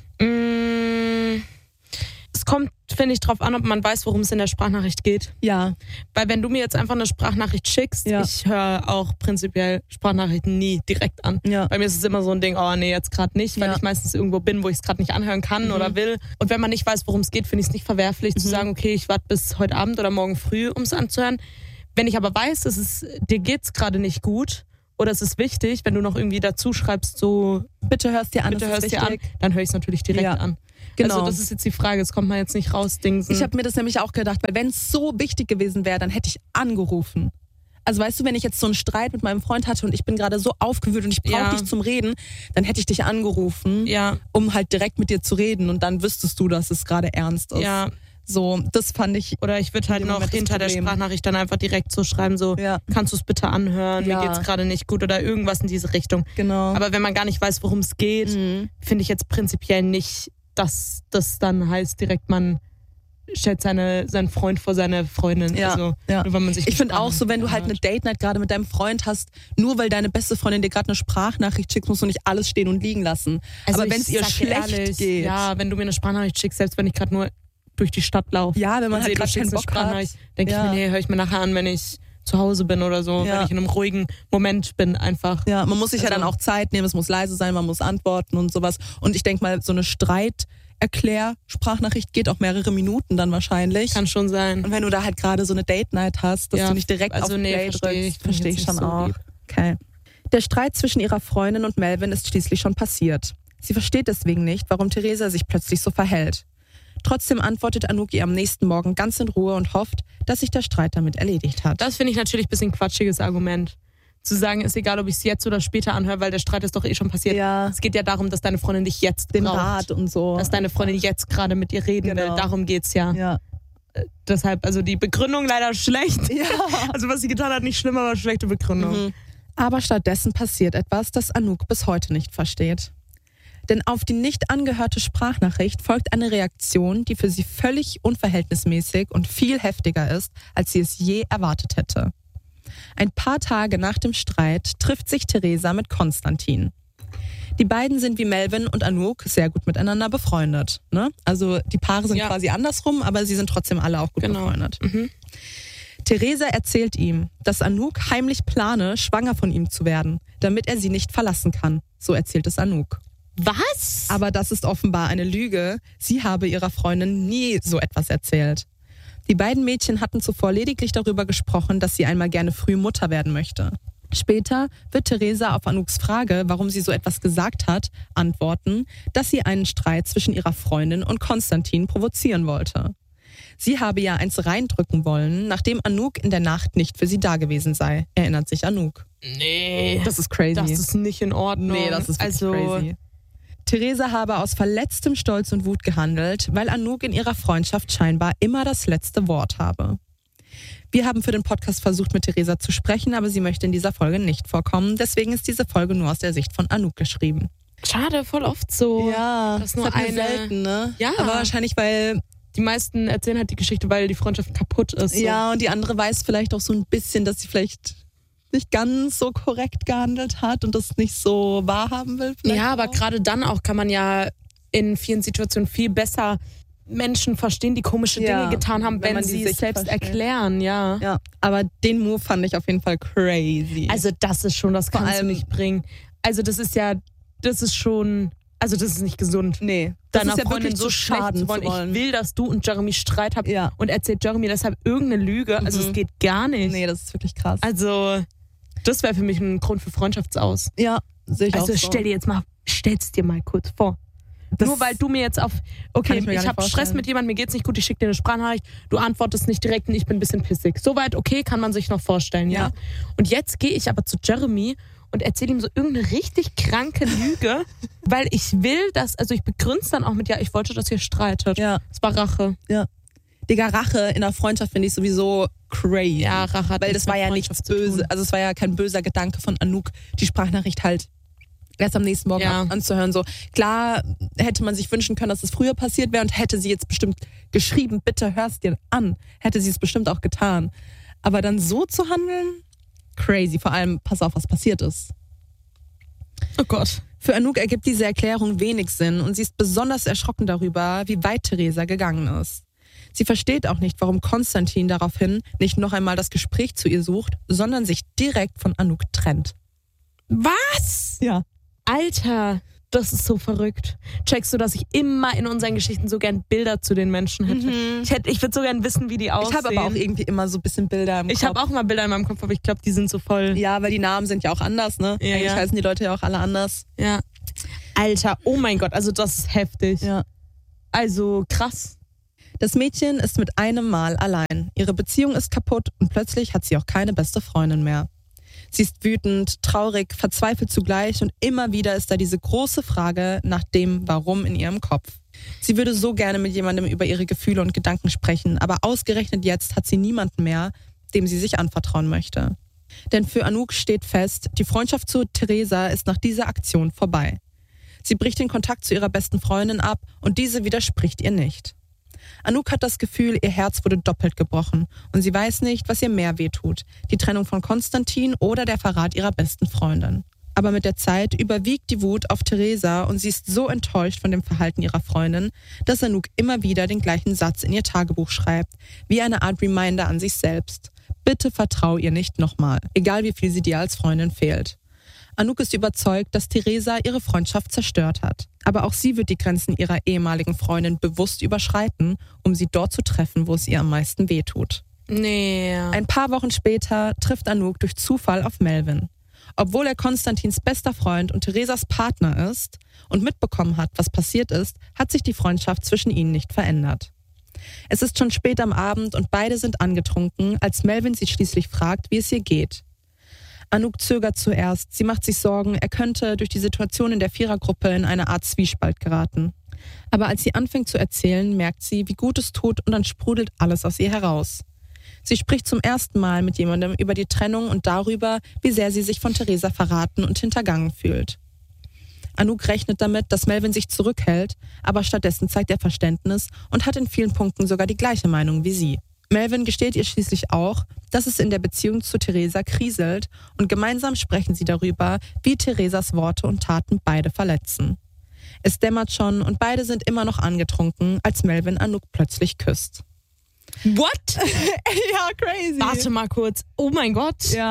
Mm, es kommt, finde ich, drauf an, ob man weiß, worum es in der Sprachnachricht geht. Ja. Weil wenn du mir jetzt einfach eine Sprachnachricht schickst, Ja. ich höre auch prinzipiell Sprachnachrichten nie direkt an. Ja. Bei mir ist es immer so ein Ding, oh nee, jetzt gerade nicht, weil Ja. ich meistens irgendwo bin, wo ich es gerade nicht anhören kann Mhm. oder will. Und wenn man nicht weiß, worum es geht, finde ich es nicht verwerflich zu Mhm. sagen, okay, ich warte bis heute Abend oder morgen früh, um es anzuhören. Wenn ich aber weiß, dass es dir geht's gerade nicht gut oder es ist wichtig, wenn du noch irgendwie dazu schreibst, so Bitte hörst dir an, bitte das hörst ist dir an, wichtig. dann höre ich es natürlich direkt Ja. an. Genau. Also das ist jetzt die Frage, das kommt man jetzt nicht raus, Dingsen. Ich habe mir das nämlich auch gedacht, weil wenn es so wichtig gewesen wäre, dann hätte ich angerufen. Also weißt du, wenn ich jetzt so einen Streit mit meinem Freund hatte und ich bin gerade so aufgewühlt und ich brauche Ja. dich zum Reden, dann hätte ich dich angerufen, Ja. um halt direkt mit dir zu reden und dann wüsstest du, dass es gerade ernst ist. Ja. So, das fand ich. Oder ich würde halt in dem noch Moment das hinter der Problem. Sprachnachricht dann einfach direkt so schreiben, so, Ja. kannst du es bitte anhören, Ja. mir geht's gerade nicht gut oder irgendwas in diese Richtung. Genau. Aber wenn man gar nicht weiß, worum es geht, Mhm. finde ich jetzt prinzipiell nicht, dass das dann heißt, direkt man stellt seine, seinen Freund vor seine Freundin. Ja, Also, ja. nur weil man sich Ich die finde auch so, wenn du halt eine anhört. Date Night gerade mit deinem Freund hast, nur weil deine beste Freundin dir gerade eine Sprachnachricht schickt, musst du nicht alles stehen und liegen lassen. Also Aber ich wenn es ihr sag dir schlecht ehrlich, geht. Ja, wenn du mir eine Sprachnachricht schickst, selbst wenn ich gerade nur durch die Stadt laufe. Ja, wenn man und halt sehe, du gerade keinen schickst eine Bock hat. Sprachnachricht, denke Ja. ich mir, nee, höre ich mir nachher an, wenn ich zu Hause bin oder so, Ja. wenn ich in einem ruhigen Moment bin einfach. Ja, man muss sich ja Also- dann auch Zeit nehmen, es muss leise sein, man muss antworten und sowas. Und ich denke mal, so eine Streit-Erklär-Sprachnachricht geht auch mehrere Minuten dann wahrscheinlich. Kann schon sein. Und wenn du da halt gerade so eine Date-Night hast, dass Ja, du nicht direkt also auf nee, Play versteh ich. drückst, Finde ich verstehe ich jetzt schon nicht so auch. lieb. Okay. Der Streit zwischen ihrer Freundin und Melvin ist schließlich schon passiert. Sie versteht deswegen nicht, warum Theresa sich plötzlich so verhält. Trotzdem antwortet Anouk ihr am nächsten Morgen ganz in Ruhe und hofft, dass sich der Streit damit erledigt hat. Das finde ich natürlich ein bisschen quatschiges Argument. Zu sagen, ist egal, ob ich es jetzt oder später anhöre, weil der Streit ist doch eh schon passiert. Ja. Es geht ja darum, dass deine Freundin dich jetzt Den braucht. Rat und so. Dass deine Freundin jetzt gerade mit dir reden Genau. will. Darum geht's ja. Ja. Deshalb, also die Begründung leider schlecht. Ja. Also was sie getan hat, nicht schlimm, aber schlechte Begründung. Mhm. Aber stattdessen passiert etwas, das Anouk bis heute nicht versteht. Denn auf die nicht angehörte Sprachnachricht folgt eine Reaktion, die für sie völlig unverhältnismäßig und viel heftiger ist, als sie es je erwartet hätte. Ein paar Tage nach dem Streit trifft sich Theresa mit Konstantin. Die beiden sind wie Melvin und Anouk sehr gut miteinander befreundet. Ne? Also die Paare sind Ja. quasi andersrum, aber sie sind trotzdem alle auch gut Genau. befreundet. Mhm. Theresa erzählt ihm, dass Anouk heimlich plane, schwanger von ihm zu werden, damit er sie nicht verlassen kann. So erzählt es Anouk. Was? Aber das ist offenbar eine Lüge. Sie habe ihrer Freundin nie so etwas erzählt. Die beiden Mädchen hatten zuvor lediglich darüber gesprochen, dass sie einmal gerne früh Mutter werden möchte. Später wird Theresa auf Anouks Frage, warum sie so etwas gesagt hat, antworten, dass sie einen Streit zwischen ihrer Freundin und Konstantin provozieren wollte. Sie habe ja eins reindrücken wollen, nachdem Anouk in der Nacht nicht für sie da gewesen sei, erinnert sich Anouk. Nee. Das ist crazy. Das ist nicht in Ordnung. Nee, das ist wirklich also, crazy. Theresa habe aus verletztem Stolz und Wut gehandelt, weil Anouk in ihrer Freundschaft scheinbar immer das letzte Wort habe. Wir haben für den Podcast versucht, mit Theresa zu sprechen, aber sie möchte in dieser Folge nicht vorkommen. Deswegen ist diese Folge nur aus der Sicht von Anouk geschrieben. Schade, voll oft so. Ja, das ist nur ist halt eine. selten, ne? Ja. Aber wahrscheinlich, weil, Die meisten erzählen halt die Geschichte, weil die Freundschaft kaputt ist. So. ja, und die andere weiß vielleicht auch so ein bisschen, dass sie vielleicht nicht ganz so korrekt gehandelt hat und das nicht so wahrhaben will. vielleicht Ja, aber auch. gerade dann auch kann man ja in vielen Situationen viel besser Menschen verstehen, die komische Dinge Ja, getan haben, wenn wenn, man die sie sich es selbst versteht. erklären, ja. Ja, aber den Move fand ich auf jeden Fall crazy. Also das ist schon, das Vor kannst du allem- nicht bringen. Also das ist ja, das ist schon, also das ist nicht gesund. nee, das Deiner ist ja Freundin wirklich so so schlecht schaden zu wollen. zu wollen. Ich will, dass du und Jeremy Streit habt Ja. und erzählt Jeremy deshalb irgendeine Lüge. Also Mhm. es geht gar nicht. Nee, das ist wirklich krass. Also das wäre für mich ein Grund für Freundschaftsaus. ja, sehe ich Also auch so. stell dir jetzt mal, stell's dir mal kurz vor. Das- Nur weil du mir jetzt auf, Kann okay, ich mir ich, gar nicht habe Stress vorstellen. mit jemandem, mir geht's nicht gut, ich schicke dir eine Sprachnachricht, du antwortest nicht direkt und ich bin ein bisschen pissig. Soweit okay, kann man sich noch vorstellen, ja. Ja. Und jetzt gehe ich aber zu Jeremy und erzähle ihm so irgendeine richtig kranke Lüge, weil ich will, dass, also ich begründe es dann auch mit, ja, ich wollte, dass ihr streitet. Ja, Es war Rache. ja. Digga, Rache in der Freundschaft finde ich sowieso crazy. Ja, Rache hat Weil nichts das war mit ja nichts Freundschaft zu tun. böse, also es war ja kein böser Gedanke von Anouk, die Sprachnachricht halt erst am nächsten Morgen Ja. anzuhören. So, klar hätte man sich wünschen können, dass es früher passiert wäre und hätte sie jetzt bestimmt geschrieben, bitte hörst dir an, hätte sie es bestimmt auch getan. Aber dann so zu handeln, crazy. Vor allem, pass auf, was passiert ist. Oh Gott. Für Anouk ergibt diese Erklärung wenig Sinn und sie ist besonders erschrocken darüber, wie weit Theresa gegangen ist. Sie versteht auch nicht, warum Konstantin daraufhin nicht noch einmal das Gespräch zu ihr sucht, sondern sich direkt von Anouk trennt. Was? Ja. Alter. Das ist so verrückt. Checkst du, dass ich immer in unseren Geschichten so gern Bilder zu den Menschen hätte? Mhm. Ich, hätte, ich würde so gern wissen, wie die aussehen. Ich habe aber auch irgendwie immer so ein bisschen Bilder im Kopf. Ich habe auch mal Bilder in meinem Kopf, aber ich glaube, die sind so voll. Ja, weil die Namen sind ja auch anders, ne? Ja, Eigentlich ja. heißen die Leute ja auch alle anders. Ja. Alter, oh mein Gott, also das ist heftig. Ja. Also krass. Das Mädchen ist mit einem Mal allein. Ihre Beziehung ist kaputt und plötzlich hat sie auch keine beste Freundin mehr. Sie ist wütend, traurig, verzweifelt zugleich und immer wieder ist da diese große Frage nach dem Warum in ihrem Kopf. Sie würde so gerne mit jemandem über ihre Gefühle und Gedanken sprechen, aber ausgerechnet jetzt hat sie niemanden mehr, dem sie sich anvertrauen möchte. Denn für Anouk steht fest, die Freundschaft zu Theresa ist nach dieser Aktion vorbei. Sie bricht den Kontakt zu ihrer besten Freundin ab und diese widerspricht ihr nicht. Anouk hat das Gefühl, ihr Herz wurde doppelt gebrochen und sie weiß nicht, was ihr mehr wehtut, die Trennung von Konstantin oder der Verrat ihrer besten Freundin. Aber mit der Zeit überwiegt die Wut auf Theresa und sie ist so enttäuscht von dem Verhalten ihrer Freundin, dass Anouk immer wieder den gleichen Satz in ihr Tagebuch schreibt, wie eine Art Reminder an sich selbst. Bitte vertrau ihr nicht nochmal, egal wie viel sie dir als Freundin fehlt. Anouk ist überzeugt, dass Theresa ihre Freundschaft zerstört hat. Aber auch sie wird die Grenzen ihrer ehemaligen Freundin bewusst überschreiten, um sie dort zu treffen, wo es ihr am meisten wehtut. Nee. Ein paar Wochen später trifft Anouk durch Zufall auf Melvin. Obwohl er Konstantins bester Freund und Theresas Partner ist und mitbekommen hat, was passiert ist, hat sich die Freundschaft zwischen ihnen nicht verändert. Es ist schon spät am Abend und beide sind angetrunken, als Melvin sie schließlich fragt, wie es ihr geht. Anouk zögert zuerst. Sie macht sich Sorgen, er könnte durch die Situation in der Vierergruppe in eine Art Zwiespalt geraten. Aber als sie anfängt zu erzählen, merkt sie, wie gut es tut und dann sprudelt alles aus ihr heraus. Sie spricht zum ersten Mal mit jemandem über die Trennung und darüber, wie sehr sie sich von Theresa verraten und hintergangen fühlt. Anouk rechnet damit, dass Melvin sich zurückhält, aber stattdessen zeigt er Verständnis und hat in vielen Punkten sogar die gleiche Meinung wie sie. Melvin gesteht ihr schließlich auch, dass es in der Beziehung zu Theresa kriselt und gemeinsam sprechen sie darüber, wie Theresas Worte und Taten beide verletzen. Es dämmert schon und beide sind immer noch angetrunken, als Melvin Anouk plötzlich küsst. What? Ja, crazy. Warte mal kurz. Oh mein Gott. Ja.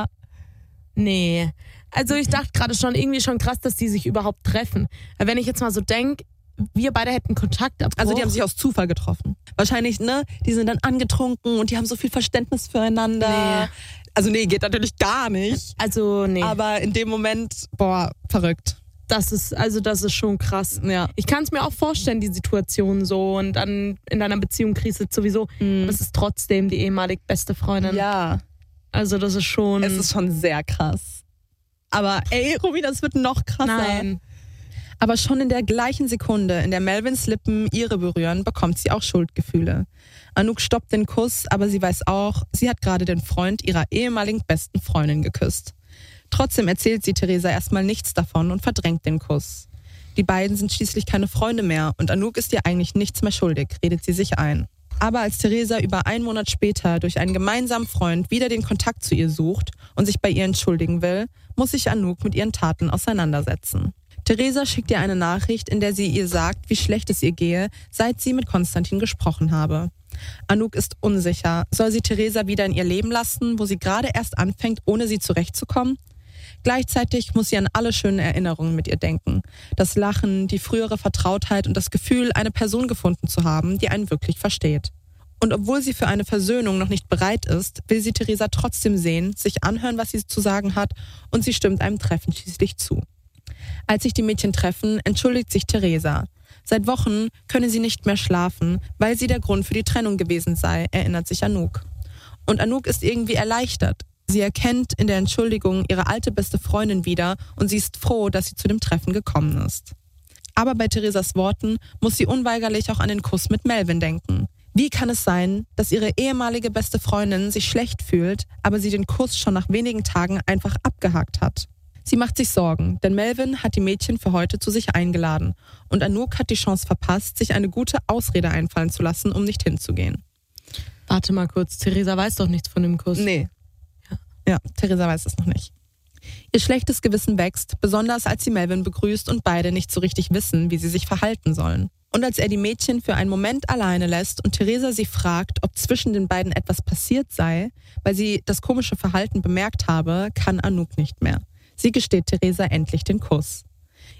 Nee. Also ich dachte gerade schon, irgendwie schon krass, dass die sich überhaupt treffen. Weil wenn ich jetzt mal so denke, wir beide hätten Kontakt ab. Also die haben sich aus Zufall getroffen. Wahrscheinlich, ne? Die sind dann angetrunken und die haben so viel Verständnis füreinander. Nee. Also nee, geht natürlich gar nicht. Also nee. Aber in dem Moment, boah, verrückt. Das ist, also das ist schon krass. Ja. Ich kann es mir auch vorstellen, die Situation so und dann in deiner Beziehung kriselt sowieso. Mhm. Aber es ist trotzdem die ehemalig beste Freundin. Ja. Also das ist schon... Es ist schon sehr krass. Aber ey, Rumi, das wird noch krasser. Nein. Aber schon in der gleichen Sekunde, in der Melvins Lippen ihre berühren, bekommt sie auch Schuldgefühle. Anouk stoppt den Kuss, aber sie weiß auch, sie hat gerade den Freund ihrer ehemaligen besten Freundin geküsst. Trotzdem erzählt sie Theresa erstmal nichts davon und verdrängt den Kuss. Die beiden sind schließlich keine Freunde mehr und Anouk ist ihr eigentlich nichts mehr schuldig, redet sie sich ein. Aber als Theresa über einen Monat später durch einen gemeinsamen Freund wieder den Kontakt zu ihr sucht und sich bei ihr entschuldigen will, muss sich Anouk mit ihren Taten auseinandersetzen. Theresa schickt ihr eine Nachricht, in der sie ihr sagt, wie schlecht es ihr gehe, seit sie mit Konstantin gesprochen habe. Anouk ist unsicher. Soll sie Theresa wieder in ihr Leben lassen, wo sie gerade erst anfängt, ohne sie zurechtzukommen? Gleichzeitig muss sie an alle schönen Erinnerungen mit ihr denken. Das Lachen, die frühere Vertrautheit und das Gefühl, eine Person gefunden zu haben, die einen wirklich versteht. Und obwohl sie für eine Versöhnung noch nicht bereit ist, will sie Theresa trotzdem sehen, sich anhören, was sie zu sagen hat, und sie stimmt einem Treffen schließlich zu. Als sich die Mädchen treffen, entschuldigt sich Theresa. Seit Wochen könne sie nicht mehr schlafen, weil sie der Grund für die Trennung gewesen sei, erinnert sich Anouk. Und Anouk ist irgendwie erleichtert. Sie erkennt in der Entschuldigung ihre alte beste Freundin wieder und sie ist froh, dass sie zu dem Treffen gekommen ist. Aber bei Theresas Worten muss sie unweigerlich auch an den Kuss mit Melvin denken. Wie kann es sein, dass ihre ehemalige beste Freundin sich schlecht fühlt, aber sie den Kuss schon nach wenigen Tagen einfach abgehakt hat? Sie macht sich Sorgen, denn Melvin hat die Mädchen für heute zu sich eingeladen und Anouk hat die Chance verpasst, sich eine gute Ausrede einfallen zu lassen, um nicht hinzugehen. Warte mal kurz, Theresa weiß doch nichts von dem Kuss. Nee. Ja, ja, Theresa weiß es noch nicht. Ihr schlechtes Gewissen wächst, besonders als sie Melvin begrüßt und beide nicht so richtig wissen, wie sie sich verhalten sollen. Und als er die Mädchen für einen Moment alleine lässt und Theresa sie fragt, ob zwischen den beiden etwas passiert sei, weil sie das komische Verhalten bemerkt habe, kann Anouk nicht mehr. Sie gesteht Theresa endlich den Kuss.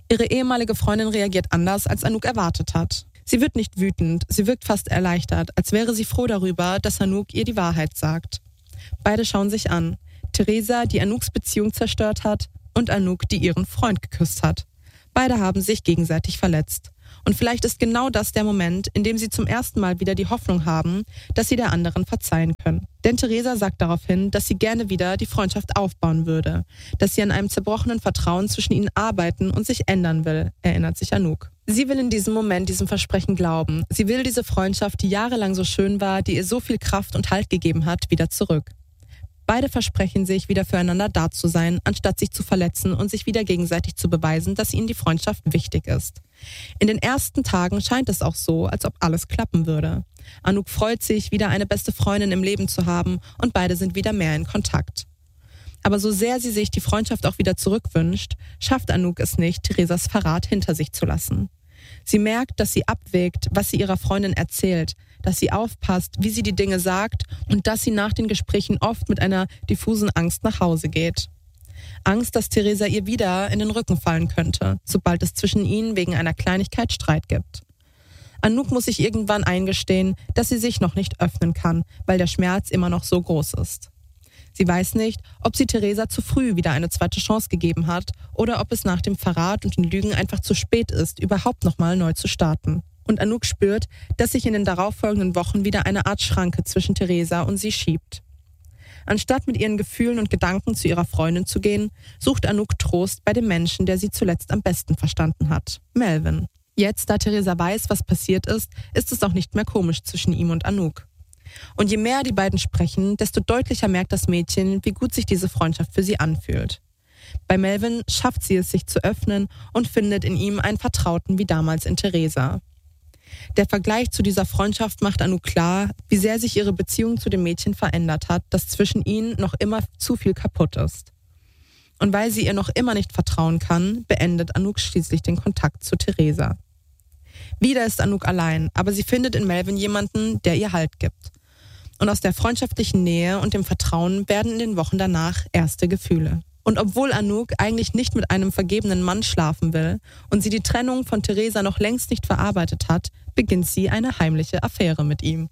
Ihre ehemalige Freundin reagiert anders, als Anouk erwartet hat. Sie wird nicht wütend, sie wirkt fast erleichtert, als wäre sie froh darüber, dass Anouk ihr die Wahrheit sagt. Beide schauen sich an. Theresa, die Anouks Beziehung zerstört hat, und Anouk, die ihren Freund geküsst hat. Beide haben sich gegenseitig verletzt. Und vielleicht ist genau das der Moment, in dem sie zum ersten Mal wieder die Hoffnung haben, dass sie der anderen verzeihen können. Denn Theresa sagt daraufhin, dass sie gerne wieder die Freundschaft aufbauen würde, dass sie an einem zerbrochenen Vertrauen zwischen ihnen arbeiten und sich ändern will, erinnert sich Anouk. Sie will in diesem Moment diesem Versprechen glauben. Sie will diese Freundschaft, die jahrelang so schön war, die ihr so viel Kraft und Halt gegeben hat, wieder zurück. Beide versprechen sich, wieder füreinander da zu sein, anstatt sich zu verletzen und sich wieder gegenseitig zu beweisen, dass ihnen die Freundschaft wichtig ist. In den ersten Tagen scheint es auch so, als ob alles klappen würde. Anouk freut sich, wieder eine beste Freundin im Leben zu haben, und beide sind wieder mehr in Kontakt. Aber so sehr sie sich die Freundschaft auch wieder zurückwünscht, schafft Anouk es nicht, Theresas Verrat hinter sich zu lassen. Sie merkt, dass sie abwägt, was sie ihrer Freundin erzählt, dass sie aufpasst, wie sie die Dinge sagt und dass sie nach den Gesprächen oft mit einer diffusen Angst nach Hause geht. Angst, dass Theresa ihr wieder in den Rücken fallen könnte, sobald es zwischen ihnen wegen einer Kleinigkeit Streit gibt. Anouk muss sich irgendwann eingestehen, dass sie sich noch nicht öffnen kann, weil der Schmerz immer noch so groß ist. Sie weiß nicht, ob sie Theresa zu früh wieder eine zweite Chance gegeben hat oder ob es nach dem Verrat und den Lügen einfach zu spät ist, überhaupt nochmal neu zu starten. Und Anouk spürt, dass sich in den darauffolgenden Wochen wieder eine Art Schranke zwischen Theresa und sie schiebt. Anstatt mit ihren Gefühlen und Gedanken zu ihrer Freundin zu gehen, sucht Anouk Trost bei dem Menschen, der sie zuletzt am besten verstanden hat, Melvin. Jetzt, da Theresa weiß, was passiert ist, ist es auch nicht mehr komisch zwischen ihm und Anouk. Und je mehr die beiden sprechen, desto deutlicher merkt das Mädchen, wie gut sich diese Freundschaft für sie anfühlt. Bei Melvin schafft sie es, sich zu öffnen und findet in ihm einen Vertrauten wie damals in Theresa. Der Vergleich zu dieser Freundschaft macht Anouk klar, wie sehr sich ihre Beziehung zu dem Mädchen verändert hat, dass zwischen ihnen noch immer zu viel kaputt ist. Und weil sie ihr noch immer nicht vertrauen kann, beendet Anouk schließlich den Kontakt zu Theresa. Wieder ist Anouk allein, aber sie findet in Melvin jemanden, der ihr Halt gibt. Und aus der freundschaftlichen Nähe und dem Vertrauen werden in den Wochen danach erste Gefühle. Und obwohl Anouk eigentlich nicht mit einem vergebenen Mann schlafen will und sie die Trennung von Theresa noch längst nicht verarbeitet hat, beginnt sie eine heimliche Affäre mit ihm.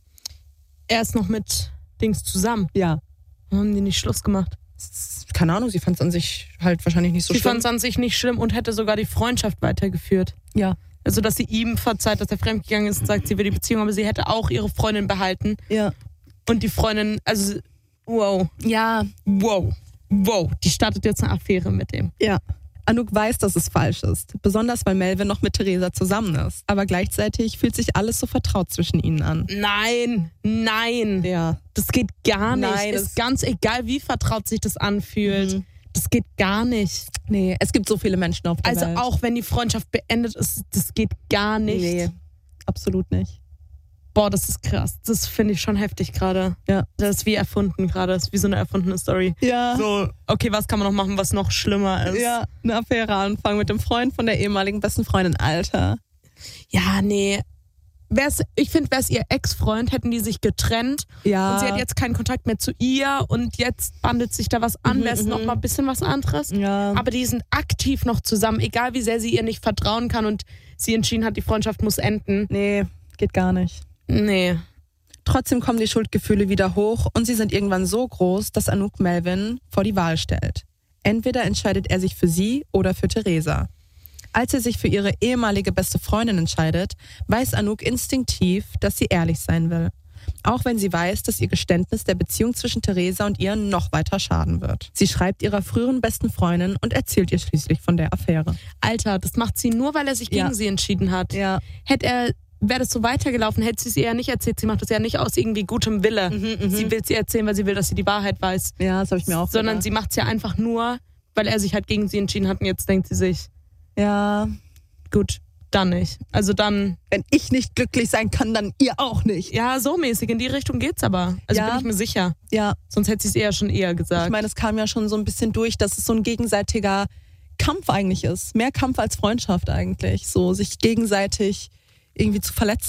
Er ist noch mit Dings zusammen. Ja. Warum haben die nicht Schluss gemacht? Keine Ahnung, sie fand es an sich halt wahrscheinlich nicht so sie schlimm. Sie fand es an sich nicht schlimm und hätte sogar die Freundschaft weitergeführt. Ja. Also, dass sie ihm verzeiht, dass er fremdgegangen ist und sagt, sie will die Beziehung, aber sie hätte auch ihre Freundin behalten. Ja. Und die Freundin, also, wow. Ja. Wow. Wow, die startet jetzt eine Affäre mit ihm. Ja. Anouk weiß, dass es falsch ist. Besonders, weil Melvin noch mit Theresa zusammen ist. Aber gleichzeitig fühlt sich alles so vertraut zwischen ihnen an. Nein, nein. Ja. Das geht gar nicht. Nein, ist ganz egal, wie vertraut sich das anfühlt. Mhm. Das geht gar nicht. Nee, es gibt so viele Menschen auf der also Welt. Also auch wenn die Freundschaft beendet ist, das geht gar nicht. Nee, absolut nicht. Boah, das ist krass. Das finde ich schon heftig gerade. Ja. Das ist wie erfunden gerade. Das ist wie so eine erfundene Story. Ja. So, okay, was kann man noch machen, was noch schlimmer ist? Ja, eine Affäre anfangen mit dem Freund von der ehemaligen besten Freundin. Alter. Ja, nee. Wär's, ich finde, wäre es ihr Ex-Freund, hätten die sich getrennt. Ja. Und sie hat jetzt keinen Kontakt mehr zu ihr und jetzt bandelt sich da was an. Mhm, wäre es noch mal ein bisschen was anderes. Ja. Aber die sind aktiv noch zusammen, egal wie sehr sie ihr nicht vertrauen kann und sie entschieden hat, die Freundschaft muss enden. Nee, geht gar nicht. Nee. Trotzdem kommen die Schuldgefühle wieder hoch und sie sind irgendwann so groß, dass Anouk Melvin vor die Wahl stellt. Entweder entscheidet er sich für sie oder für Theresa. Als er sich für ihre ehemalige beste Freundin entscheidet, weiß Anouk instinktiv, dass sie ehrlich sein will. Auch wenn sie weiß, dass ihr Geständnis der Beziehung zwischen Theresa und ihr noch weiter schaden wird. Sie schreibt ihrer früheren besten Freundin und erzählt ihr schließlich von der Affäre. Alter, das macht sie nur, weil er sich gegen ja. sie entschieden hat. Ja. Hätte er wäre das so weitergelaufen, hätte sie es ihr ja nicht erzählt. Sie macht das ja nicht aus irgendwie gutem Wille. Mhm, sie will es ihr erzählen, weil sie will, dass sie die Wahrheit weiß. Ja, das habe ich mir auch Sondern gedacht. sie macht es ja einfach nur, weil er sich halt gegen sie entschieden hat und jetzt denkt sie sich, ja, gut, dann nicht. Also dann... Wenn ich nicht glücklich sein kann, dann ihr auch nicht. Ja, so mäßig. In die Richtung geht's aber. Also ja. bin ich mir sicher. Ja. Sonst hätte sie es eher schon eher gesagt. Ich meine, es kam ja schon so ein bisschen durch, dass es so ein gegenseitiger Kampf eigentlich ist. Mehr Kampf als Freundschaft eigentlich. So sich gegenseitig irgendwie zu verletzen.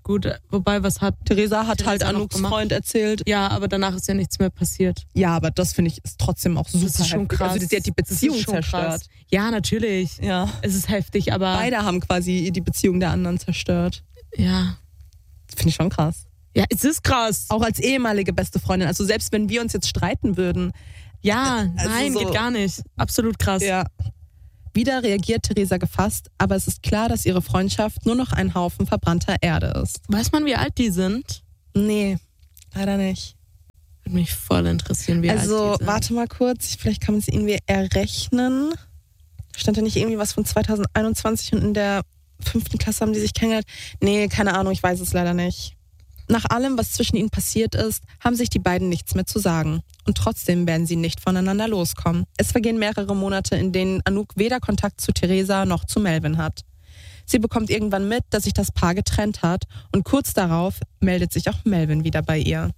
gut, wobei, was hat Theresa hat Theresa halt noch Anouks gemacht? Freund erzählt. Ja, aber danach ist ja nichts mehr passiert. Ja, aber das finde ich ist trotzdem auch super Das ist schon heftig. krass. Also sie hat die Das ist Beziehung schon zerstört. krass. Ja, natürlich. Ja. Es ist heftig, aber... Beide haben quasi die Beziehung der anderen zerstört. Ja. Das finde ich schon krass. Ja, es ist krass. Auch als ehemalige beste Freundin. Also selbst wenn wir uns jetzt streiten würden. Ja, Also nein, so- geht gar nicht. Absolut krass. Ja. Wieder reagiert Theresa gefasst, aber es ist klar, dass ihre Freundschaft nur noch ein Haufen verbrannter Erde ist. Weiß man, wie alt die sind? Nee, leider nicht. Würde mich voll interessieren, wie Also, alt die sind. warte mal kurz, vielleicht kann man es irgendwie errechnen. Stand da nicht irgendwie was von zwanzig einundzwanzig und in der fünften Klasse haben die sich kennengelernt? Nee, keine Ahnung, ich weiß es leider nicht. Nach allem, was zwischen ihnen passiert ist, haben sich die beiden nichts mehr zu sagen. Und trotzdem werden sie nicht voneinander loskommen. Es vergehen mehrere Monate, in denen Anouk weder Kontakt zu Theresa noch zu Melvin hat. Sie bekommt irgendwann mit, dass sich das Paar getrennt hat und kurz darauf meldet sich auch Melvin wieder bei ihr.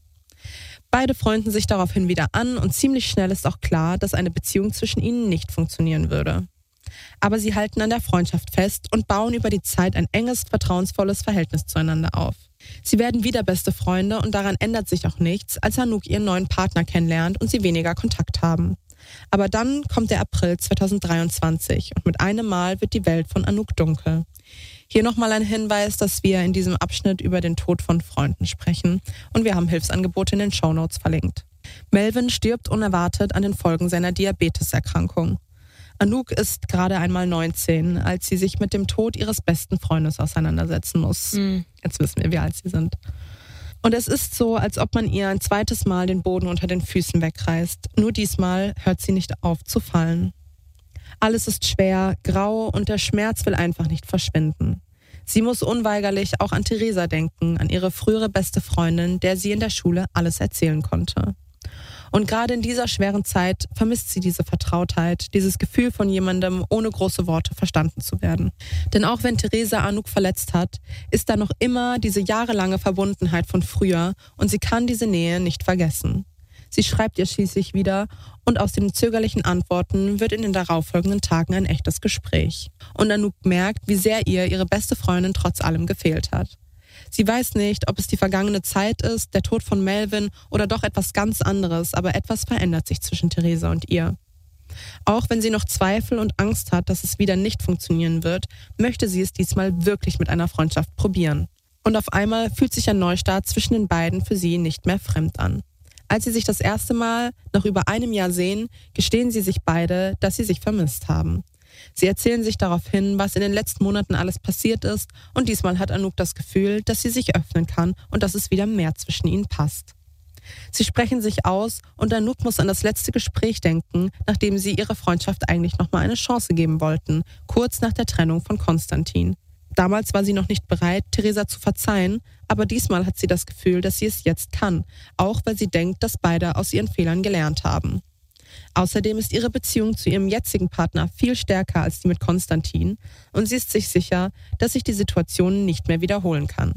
Beide freunden sich daraufhin wieder an und ziemlich schnell ist auch klar, dass eine Beziehung zwischen ihnen nicht funktionieren würde. Aber sie halten an der Freundschaft fest und bauen über die Zeit ein enges, vertrauensvolles Verhältnis zueinander auf. Sie werden wieder beste Freunde und daran ändert sich auch nichts, als Anouk ihren neuen Partner kennenlernt und sie weniger Kontakt haben. Aber dann kommt der April zweitausenddreiundzwanzig und mit einem Mal wird die Welt von Anouk dunkel. Hier nochmal ein Hinweis, dass wir in diesem Abschnitt über den Tod von Freunden sprechen und wir haben Hilfsangebote in den Shownotes verlinkt. Melvin stirbt unerwartet an den Folgen seiner Diabeteserkrankung. Anouk ist gerade einmal neunzehn, als sie sich mit dem Tod ihres besten Freundes auseinandersetzen muss. Mhm. Jetzt wissen wir, wie alt sie sind. Und es ist so, als ob man ihr ein zweites Mal den Boden unter den Füßen wegreißt. Nur diesmal hört sie nicht auf zu fallen. Alles ist schwer, grau und der Schmerz will einfach nicht verschwinden. Sie muss unweigerlich auch an Theresa denken, an ihre frühere beste Freundin, der sie in der Schule alles erzählen konnte. Und gerade in dieser schweren Zeit vermisst sie diese Vertrautheit, dieses Gefühl von jemandem, ohne große Worte verstanden zu werden. Denn auch wenn Theresa Anouk verletzt hat, ist da noch immer diese jahrelange Verbundenheit von früher und sie kann diese Nähe nicht vergessen. Sie schreibt ihr schließlich wieder und aus den zögerlichen Antworten wird in den darauffolgenden Tagen ein echtes Gespräch. Und Anouk merkt, wie sehr ihr ihre beste Freundin trotz allem gefehlt hat. Sie weiß nicht, ob es die vergangene Zeit ist, der Tod von Melvin oder doch etwas ganz anderes, aber etwas verändert sich zwischen Theresa und ihr. Auch wenn sie noch Zweifel und Angst hat, dass es wieder nicht funktionieren wird, möchte sie es diesmal wirklich mit einer Freundschaft probieren. Und auf einmal fühlt sich ein Neustart zwischen den beiden für sie nicht mehr fremd an. Als sie sich das erste Mal nach über einem Jahr sehen, gestehen sie sich beide, dass sie sich vermisst haben. Sie erzählen sich darauf hin, was in den letzten Monaten alles passiert ist und diesmal hat Anouk das Gefühl, dass sie sich öffnen kann und dass es wieder mehr zwischen ihnen passt. Sie sprechen sich aus und Anouk muss an das letzte Gespräch denken, nachdem sie ihrer Freundschaft eigentlich nochmal eine Chance geben wollten, kurz nach der Trennung von Konstantin. Damals war sie noch nicht bereit, Theresa zu verzeihen, aber diesmal hat sie das Gefühl, dass sie es jetzt kann, auch weil sie denkt, dass beide aus ihren Fehlern gelernt haben. Außerdem ist ihre Beziehung zu ihrem jetzigen Partner viel stärker als die mit Konstantin und sie ist sich sicher, dass sich die Situation nicht mehr wiederholen kann.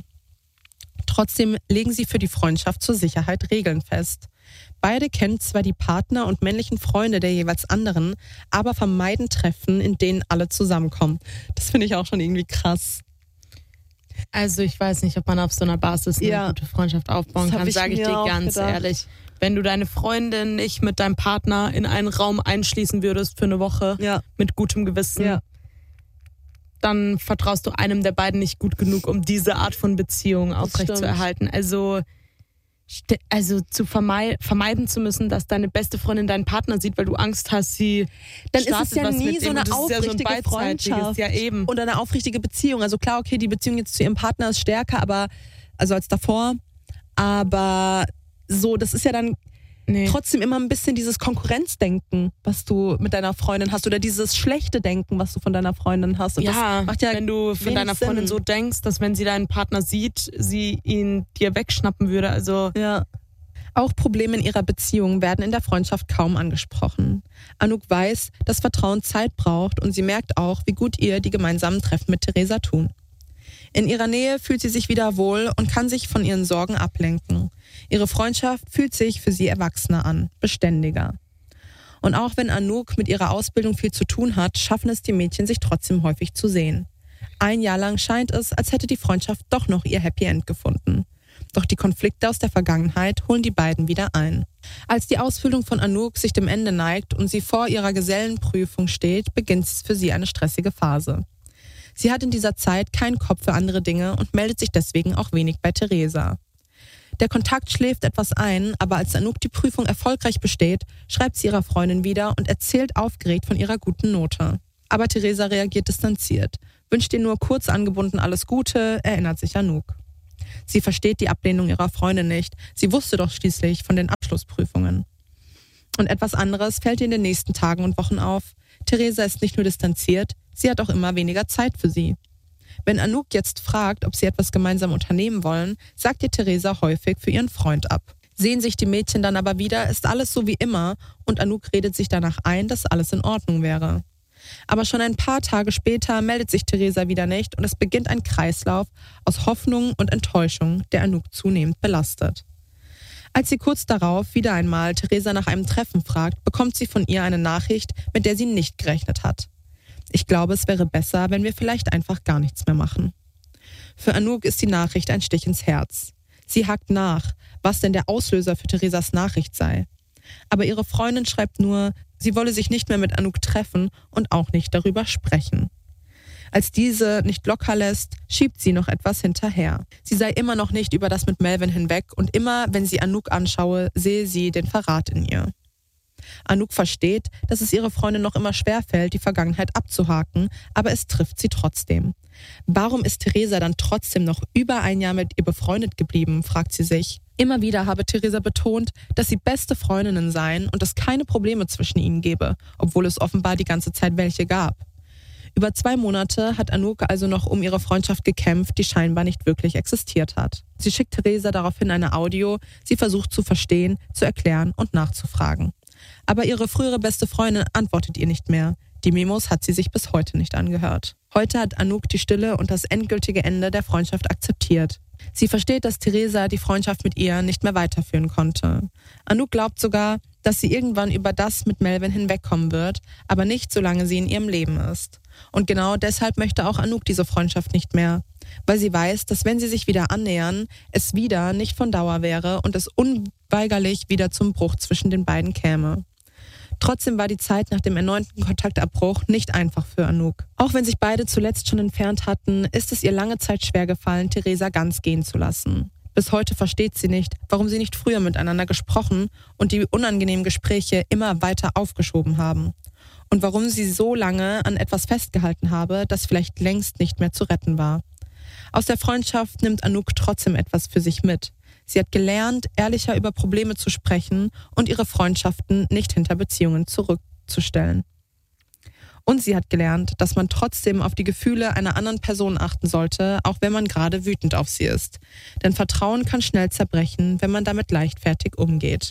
Trotzdem legen sie für die Freundschaft zur Sicherheit Regeln fest. Beide kennen zwar die Partner und männlichen Freunde der jeweils anderen, aber vermeiden Treffen, in denen alle zusammenkommen. Das finde ich auch schon irgendwie krass. Also ich weiß nicht, ob man auf so einer Basis eine Ja. gute Freundschaft aufbauen Das hab kann, ich sage ich mir dir auch ganz gedacht. ehrlich. Wenn du deine Freundin nicht mit deinem Partner in einen Raum einschließen würdest für eine Woche Ja. mit gutem Gewissen, Ja. dann vertraust du einem der beiden nicht gut genug, um diese Art von Beziehung aufrechtzuerhalten. Also, st- also zu vermei- vermeiden zu müssen, dass deine beste Freundin deinen Partner sieht, weil du Angst hast, sie Dann ist startet es ja was nie mit so dem. eine Und das ist ja so ein aufrichtige beidseitiges, Freundschaft. ja eben. Und eine aufrichtige Beziehung. Also klar, okay, die Beziehung jetzt zu ihrem Partner ist stärker, aber also als davor. Aber so, das ist ja dann Nee. trotzdem immer ein bisschen dieses Konkurrenzdenken, was du mit deiner Freundin hast oder dieses schlechte Denken, was du von deiner Freundin hast. Und Ja, das macht ja wenn du von wenig deiner Freundin Sinn. so denkst, dass wenn sie deinen Partner sieht, sie ihn dir wegschnappen würde. Also Ja. Auch Probleme in ihrer Beziehung werden in der Freundschaft kaum angesprochen. Anouk weiß, dass Vertrauen Zeit braucht und sie merkt auch, wie gut ihr die gemeinsamen Treffen mit Theresa tun. In ihrer Nähe fühlt sie sich wieder wohl und kann sich von ihren Sorgen ablenken. Ihre Freundschaft fühlt sich für sie erwachsener an, beständiger. Und auch wenn Anouk mit ihrer Ausbildung viel zu tun hat, schaffen es die Mädchen, sich trotzdem häufig zu sehen. Ein Jahr lang scheint es, als hätte die Freundschaft doch noch ihr Happy End gefunden. Doch die Konflikte aus der Vergangenheit holen die beiden wieder ein. Als die Ausbildung von Anouk sich dem Ende neigt und sie vor ihrer Gesellenprüfung steht, beginnt für sie eine stressige Phase. Sie hat in dieser Zeit keinen Kopf für andere Dinge und meldet sich deswegen auch wenig bei Theresa. Der Kontakt schläft etwas ein, aber als Anouk die Prüfung erfolgreich besteht, schreibt sie ihrer Freundin wieder und erzählt aufgeregt von ihrer guten Note. Aber Theresa reagiert distanziert, wünscht ihr nur kurz angebunden alles Gute, erinnert sich Anouk. Sie versteht die Ablehnung ihrer Freundin nicht, sie wusste doch schließlich von den Abschlussprüfungen. Und etwas anderes fällt ihr in den nächsten Tagen und Wochen auf. Theresa ist nicht nur distanziert, sie hat auch immer weniger Zeit für sie. Wenn Anouk jetzt fragt, ob sie etwas gemeinsam unternehmen wollen, sagt ihr Theresa häufig für ihren Freund ab. Sehen sich die Mädchen dann aber wieder, ist alles so wie immer und Anouk redet sich danach ein, dass alles in Ordnung wäre. Aber schon ein paar Tage später meldet sich Theresa wieder nicht und es beginnt ein Kreislauf aus Hoffnung und Enttäuschung, der Anouk zunehmend belastet. Als sie kurz darauf wieder einmal Theresa nach einem Treffen fragt, bekommt sie von ihr eine Nachricht, mit der sie nicht gerechnet hat. Ich glaube, es wäre besser, wenn wir vielleicht einfach gar nichts mehr machen. Für Anouk ist die Nachricht ein Stich ins Herz. Sie hakt nach, was denn der Auslöser für Theresas Nachricht sei. Aber ihre Freundin schreibt nur, sie wolle sich nicht mehr mit Anouk treffen und auch nicht darüber sprechen. Als diese nicht locker lässt, schiebt sie noch etwas hinterher. Sie sei immer noch nicht über das mit Melvin hinweg und immer, wenn sie Anouk anschaue, sehe sie den Verrat in ihr. Anouk versteht, dass es ihre Freundin noch immer schwerfällt, die Vergangenheit abzuhaken, aber es trifft sie trotzdem. Warum ist Theresa dann trotzdem noch über ein Jahr mit ihr befreundet geblieben, fragt sie sich. Immer wieder habe Theresa betont, dass sie beste Freundinnen seien und es keine Probleme zwischen ihnen gebe, obwohl es offenbar die ganze Zeit welche gab. Über zwei Monate hat Anouk also noch um ihre Freundschaft gekämpft, die scheinbar nicht wirklich existiert hat. Sie schickt Theresa daraufhin eine Audio, sie versucht zu verstehen, zu erklären und nachzufragen. Aber ihre frühere beste Freundin antwortet ihr nicht mehr. Die Memos hat sie sich bis heute nicht angehört. Heute hat Anouk die Stille und das endgültige Ende der Freundschaft akzeptiert. Sie versteht, dass Theresa die Freundschaft mit ihr nicht mehr weiterführen konnte. Anouk glaubt sogar, dass sie irgendwann über das mit Melvin hinwegkommen wird, aber nicht, solange sie in ihrem Leben ist. Und genau deshalb möchte auch Anouk diese Freundschaft nicht mehr. Weil sie weiß, dass wenn sie sich wieder annähern, es wieder nicht von Dauer wäre und es unweigerlich wieder zum Bruch zwischen den beiden käme. Trotzdem war die Zeit nach dem erneuten Kontaktabbruch nicht einfach für Anouk. Auch wenn sich beide zuletzt schon entfernt hatten, ist es ihr lange Zeit schwer gefallen, Theresa ganz gehen zu lassen. Bis heute versteht sie nicht, warum sie nicht früher miteinander gesprochen und die unangenehmen Gespräche immer weiter aufgeschoben haben. Und warum sie so lange an etwas festgehalten habe, das vielleicht längst nicht mehr zu retten war. Aus der Freundschaft nimmt Anouk trotzdem etwas für sich mit. Sie hat gelernt, ehrlicher über Probleme zu sprechen und ihre Freundschaften nicht hinter Beziehungen zurückzustellen. Und sie hat gelernt, dass man trotzdem auf die Gefühle einer anderen Person achten sollte, auch wenn man gerade wütend auf sie ist. Denn Vertrauen kann schnell zerbrechen, wenn man damit leichtfertig umgeht.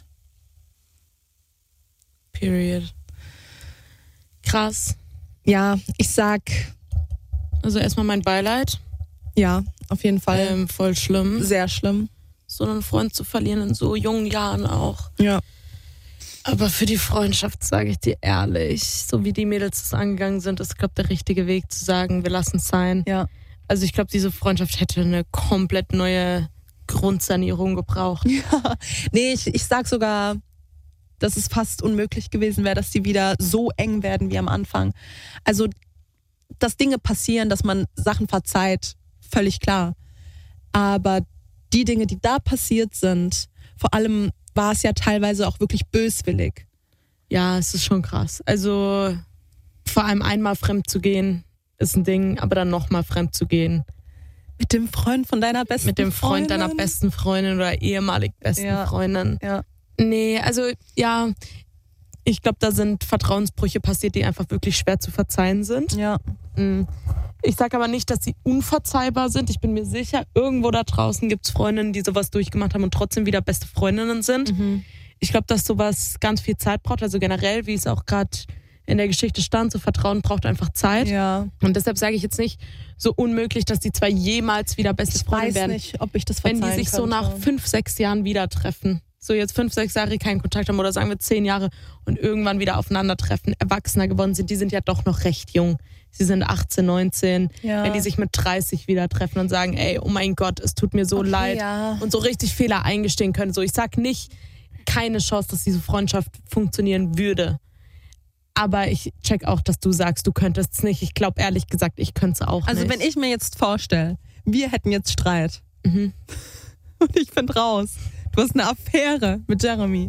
Period. Krass. Ja, ich sag... Also erstmal mein Beileid. Ja, auf jeden Fall. Ähm, voll schlimm. Sehr schlimm. So einen Freund zu verlieren in so jungen Jahren auch. Ja. Aber für die Freundschaft sage ich dir ehrlich, so wie die Mädels das angegangen sind, ist, glaube ich, der richtige Weg zu sagen, wir lassen es sein. Ja. Also ich glaube, diese Freundschaft hätte eine komplett neue Grundsanierung gebraucht. Ja. Nee, ich, ich sag sogar, dass es fast unmöglich gewesen wäre, dass die wieder so eng werden wie am Anfang. Also, dass Dinge passieren, dass man Sachen verzeiht, völlig klar. Aber die Dinge, die da passiert sind, vor allem war es ja teilweise auch wirklich böswillig. Ja, es ist schon krass. Also vor allem einmal fremd zu gehen, ist ein Ding, aber dann nochmal fremd zu gehen. Mit dem Freund von deiner besten Freundin? Mit dem Freund Freundin? deiner besten Freundin oder ehemalig besten ja. Freundin. Ja. Nee, also ja, ich glaube, da sind Vertrauensbrüche passiert, die einfach wirklich schwer zu verzeihen sind. Ja. Ich sage aber nicht, dass sie unverzeihbar sind. Ich bin mir sicher, irgendwo da draußen gibt es Freundinnen, die sowas durchgemacht haben und trotzdem wieder beste Freundinnen sind. Mhm. Ich glaube, dass sowas ganz viel Zeit braucht. Also generell, wie es auch gerade in der Geschichte stand, so Vertrauen braucht einfach Zeit. Ja. Und deshalb sage ich jetzt nicht so unmöglich, dass die zwei jemals wieder beste ich Freunde weiß werden. nicht, ob ich das verzeihen Wenn die sich könnte. so nach fünf, sechs Jahren wieder treffen. So jetzt fünf, sechs Jahre keinen Kontakt haben oder sagen wir zehn Jahre und irgendwann wieder aufeinandertreffen, erwachsener geworden sind, die sind ja doch noch recht jung. sie sind achtzehn, neunzehn, Ja. wenn die sich mit dreißig wieder treffen und sagen, ey, oh mein Gott, es tut mir so Okay, leid ja. und so richtig Fehler eingestehen können. So, ich sag nicht, keine Chance, dass diese Freundschaft funktionieren würde. Aber ich check auch, dass du sagst, du könntest es nicht. Ich glaube ehrlich gesagt, ich könnte es auch Also nicht. wenn ich mir jetzt vorstelle, wir hätten jetzt Streit Mhm. und ich find raus, du hast eine Affäre mit Jeremy.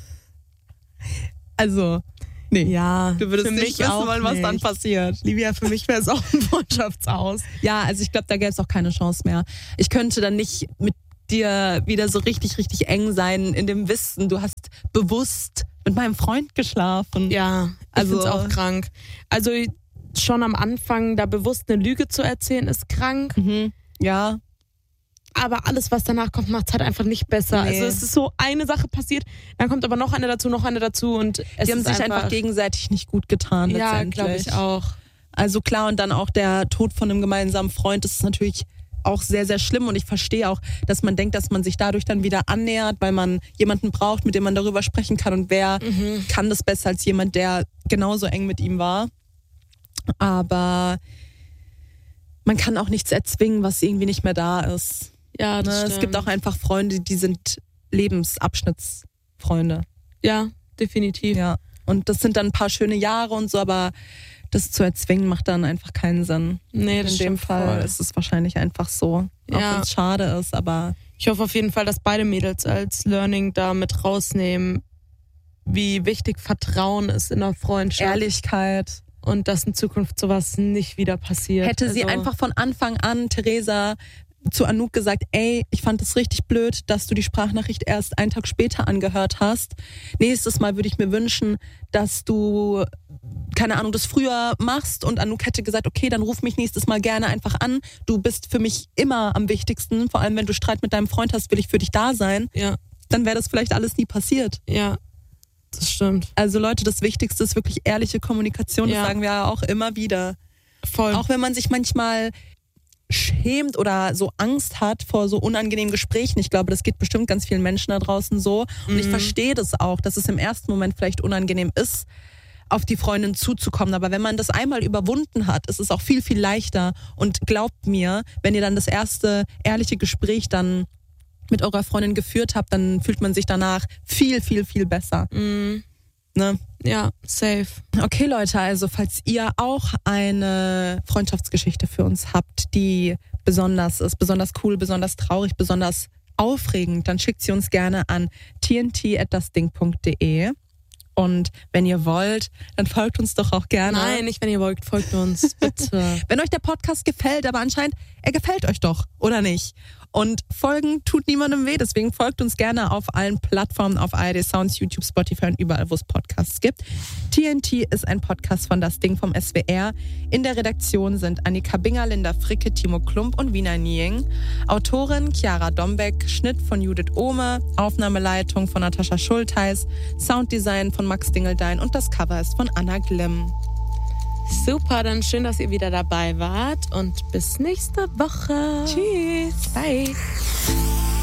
Also, nee. Ja, Du würdest für nicht mich wissen auch wollen, was dann nicht. passiert. Livia, für mich wäre es auch ein Freundschaftsaus. Ja, also ich glaube, da gäbe es auch keine Chance mehr. Ich könnte dann nicht mit dir wieder so richtig, richtig eng sein in dem Wissen, du hast bewusst mit meinem Freund geschlafen. Ja, ich Also- also, find's auch krank. Also schon am Anfang da bewusst eine Lüge zu erzählen, ist krank. Mhm. Ja. Aber alles, was danach kommt, macht es halt einfach nicht besser. Nee. Also es ist so eine Sache passiert, dann kommt aber noch eine dazu, noch eine dazu und es Die haben ist sich einfach, gegenseitig nicht gut getan. Ja, letztendlich. glaube ich auch. Also klar, und dann auch der Tod von einem gemeinsamen Freund, das ist natürlich auch sehr, sehr schlimm. Und ich verstehe auch, dass man denkt, dass man sich dadurch dann wieder annähert, weil man jemanden braucht, mit dem man darüber sprechen kann. Und wer Mhm. kann das besser als jemand, der genauso eng mit ihm war. Aber man kann auch nichts erzwingen, was irgendwie nicht mehr da ist. Ja, das Ne? stimmt. Es gibt auch einfach Freunde, die sind Lebensabschnittsfreunde. Ja, definitiv. Ja. Und das sind dann ein paar schöne Jahre und so, aber das zu erzwingen macht dann einfach keinen Sinn. Nee, das In dem stimmt Fall voll. ist es wahrscheinlich einfach so. Auch Ja. wenn es schade ist, aber Ich hoffe auf jeden Fall, dass beide Mädels als Learning da mit rausnehmen, wie wichtig Vertrauen ist in der Freundschaft. Ehrlichkeit. Und dass in Zukunft sowas nicht wieder passiert. Hätte sie Also, einfach von Anfang an, Theresa, zu Anouk gesagt, ey, ich fand es richtig blöd, dass du die Sprachnachricht erst einen Tag später angehört hast. Nächstes Mal würde ich mir wünschen, dass du, keine Ahnung, das früher machst, und Anouk hätte gesagt, okay, dann ruf mich nächstes Mal gerne einfach an. Du bist für mich immer am wichtigsten, vor allem wenn du Streit mit deinem Freund hast, will ich für dich da sein. Ja, Dann wäre das vielleicht alles nie passiert. ja, das stimmt. Also Leute, das Wichtigste ist wirklich ehrliche Kommunikation, das Ja. sagen wir ja auch immer wieder. Voll. Auch wenn man sich manchmal schämt oder so Angst hat vor so unangenehmen Gesprächen. Ich glaube, das geht bestimmt ganz vielen Menschen da draußen so. Und ich verstehe das auch, dass es im ersten Moment vielleicht unangenehm ist, auf die Freundin zuzukommen. Aber wenn man das einmal überwunden hat, ist es auch viel, viel leichter. Und glaubt mir, wenn ihr dann das erste ehrliche Gespräch dann mit eurer Freundin geführt habt, dann fühlt man sich danach viel, viel, viel besser. Mhm. Ne? Ja, safe. Okay, Leute, also falls ihr auch eine Freundschaftsgeschichte für uns habt, die besonders ist, besonders cool, besonders traurig, besonders aufregend, dann schickt sie uns gerne an t n t at das ding punkt d e. Und wenn ihr wollt, dann folgt uns doch auch gerne. Nein, nicht wenn ihr wollt, folgt uns, bitte. Wenn euch der Podcast gefällt, aber anscheinend, er gefällt euch doch, oder nicht? Und folgen tut niemandem weh, deswegen folgt uns gerne auf allen Plattformen, auf A R D Sounds, YouTube, Spotify und überall, wo es Podcasts gibt. T N T ist ein Podcast von Das Ding vom S W R. In der Redaktion sind Annika Binger, Linda Fricke, Timo Klump und Wiener Nieng. Autorin Chiara Dombeck, Schnitt von Judith Ohme, Aufnahmeleitung von Natascha Schultheis, Sounddesign von Max Dingeldein und das Cover ist von Anna Glimm. Super, dann schön, dass ihr wieder dabei wart und bis nächste Woche. Tschüss. Bye.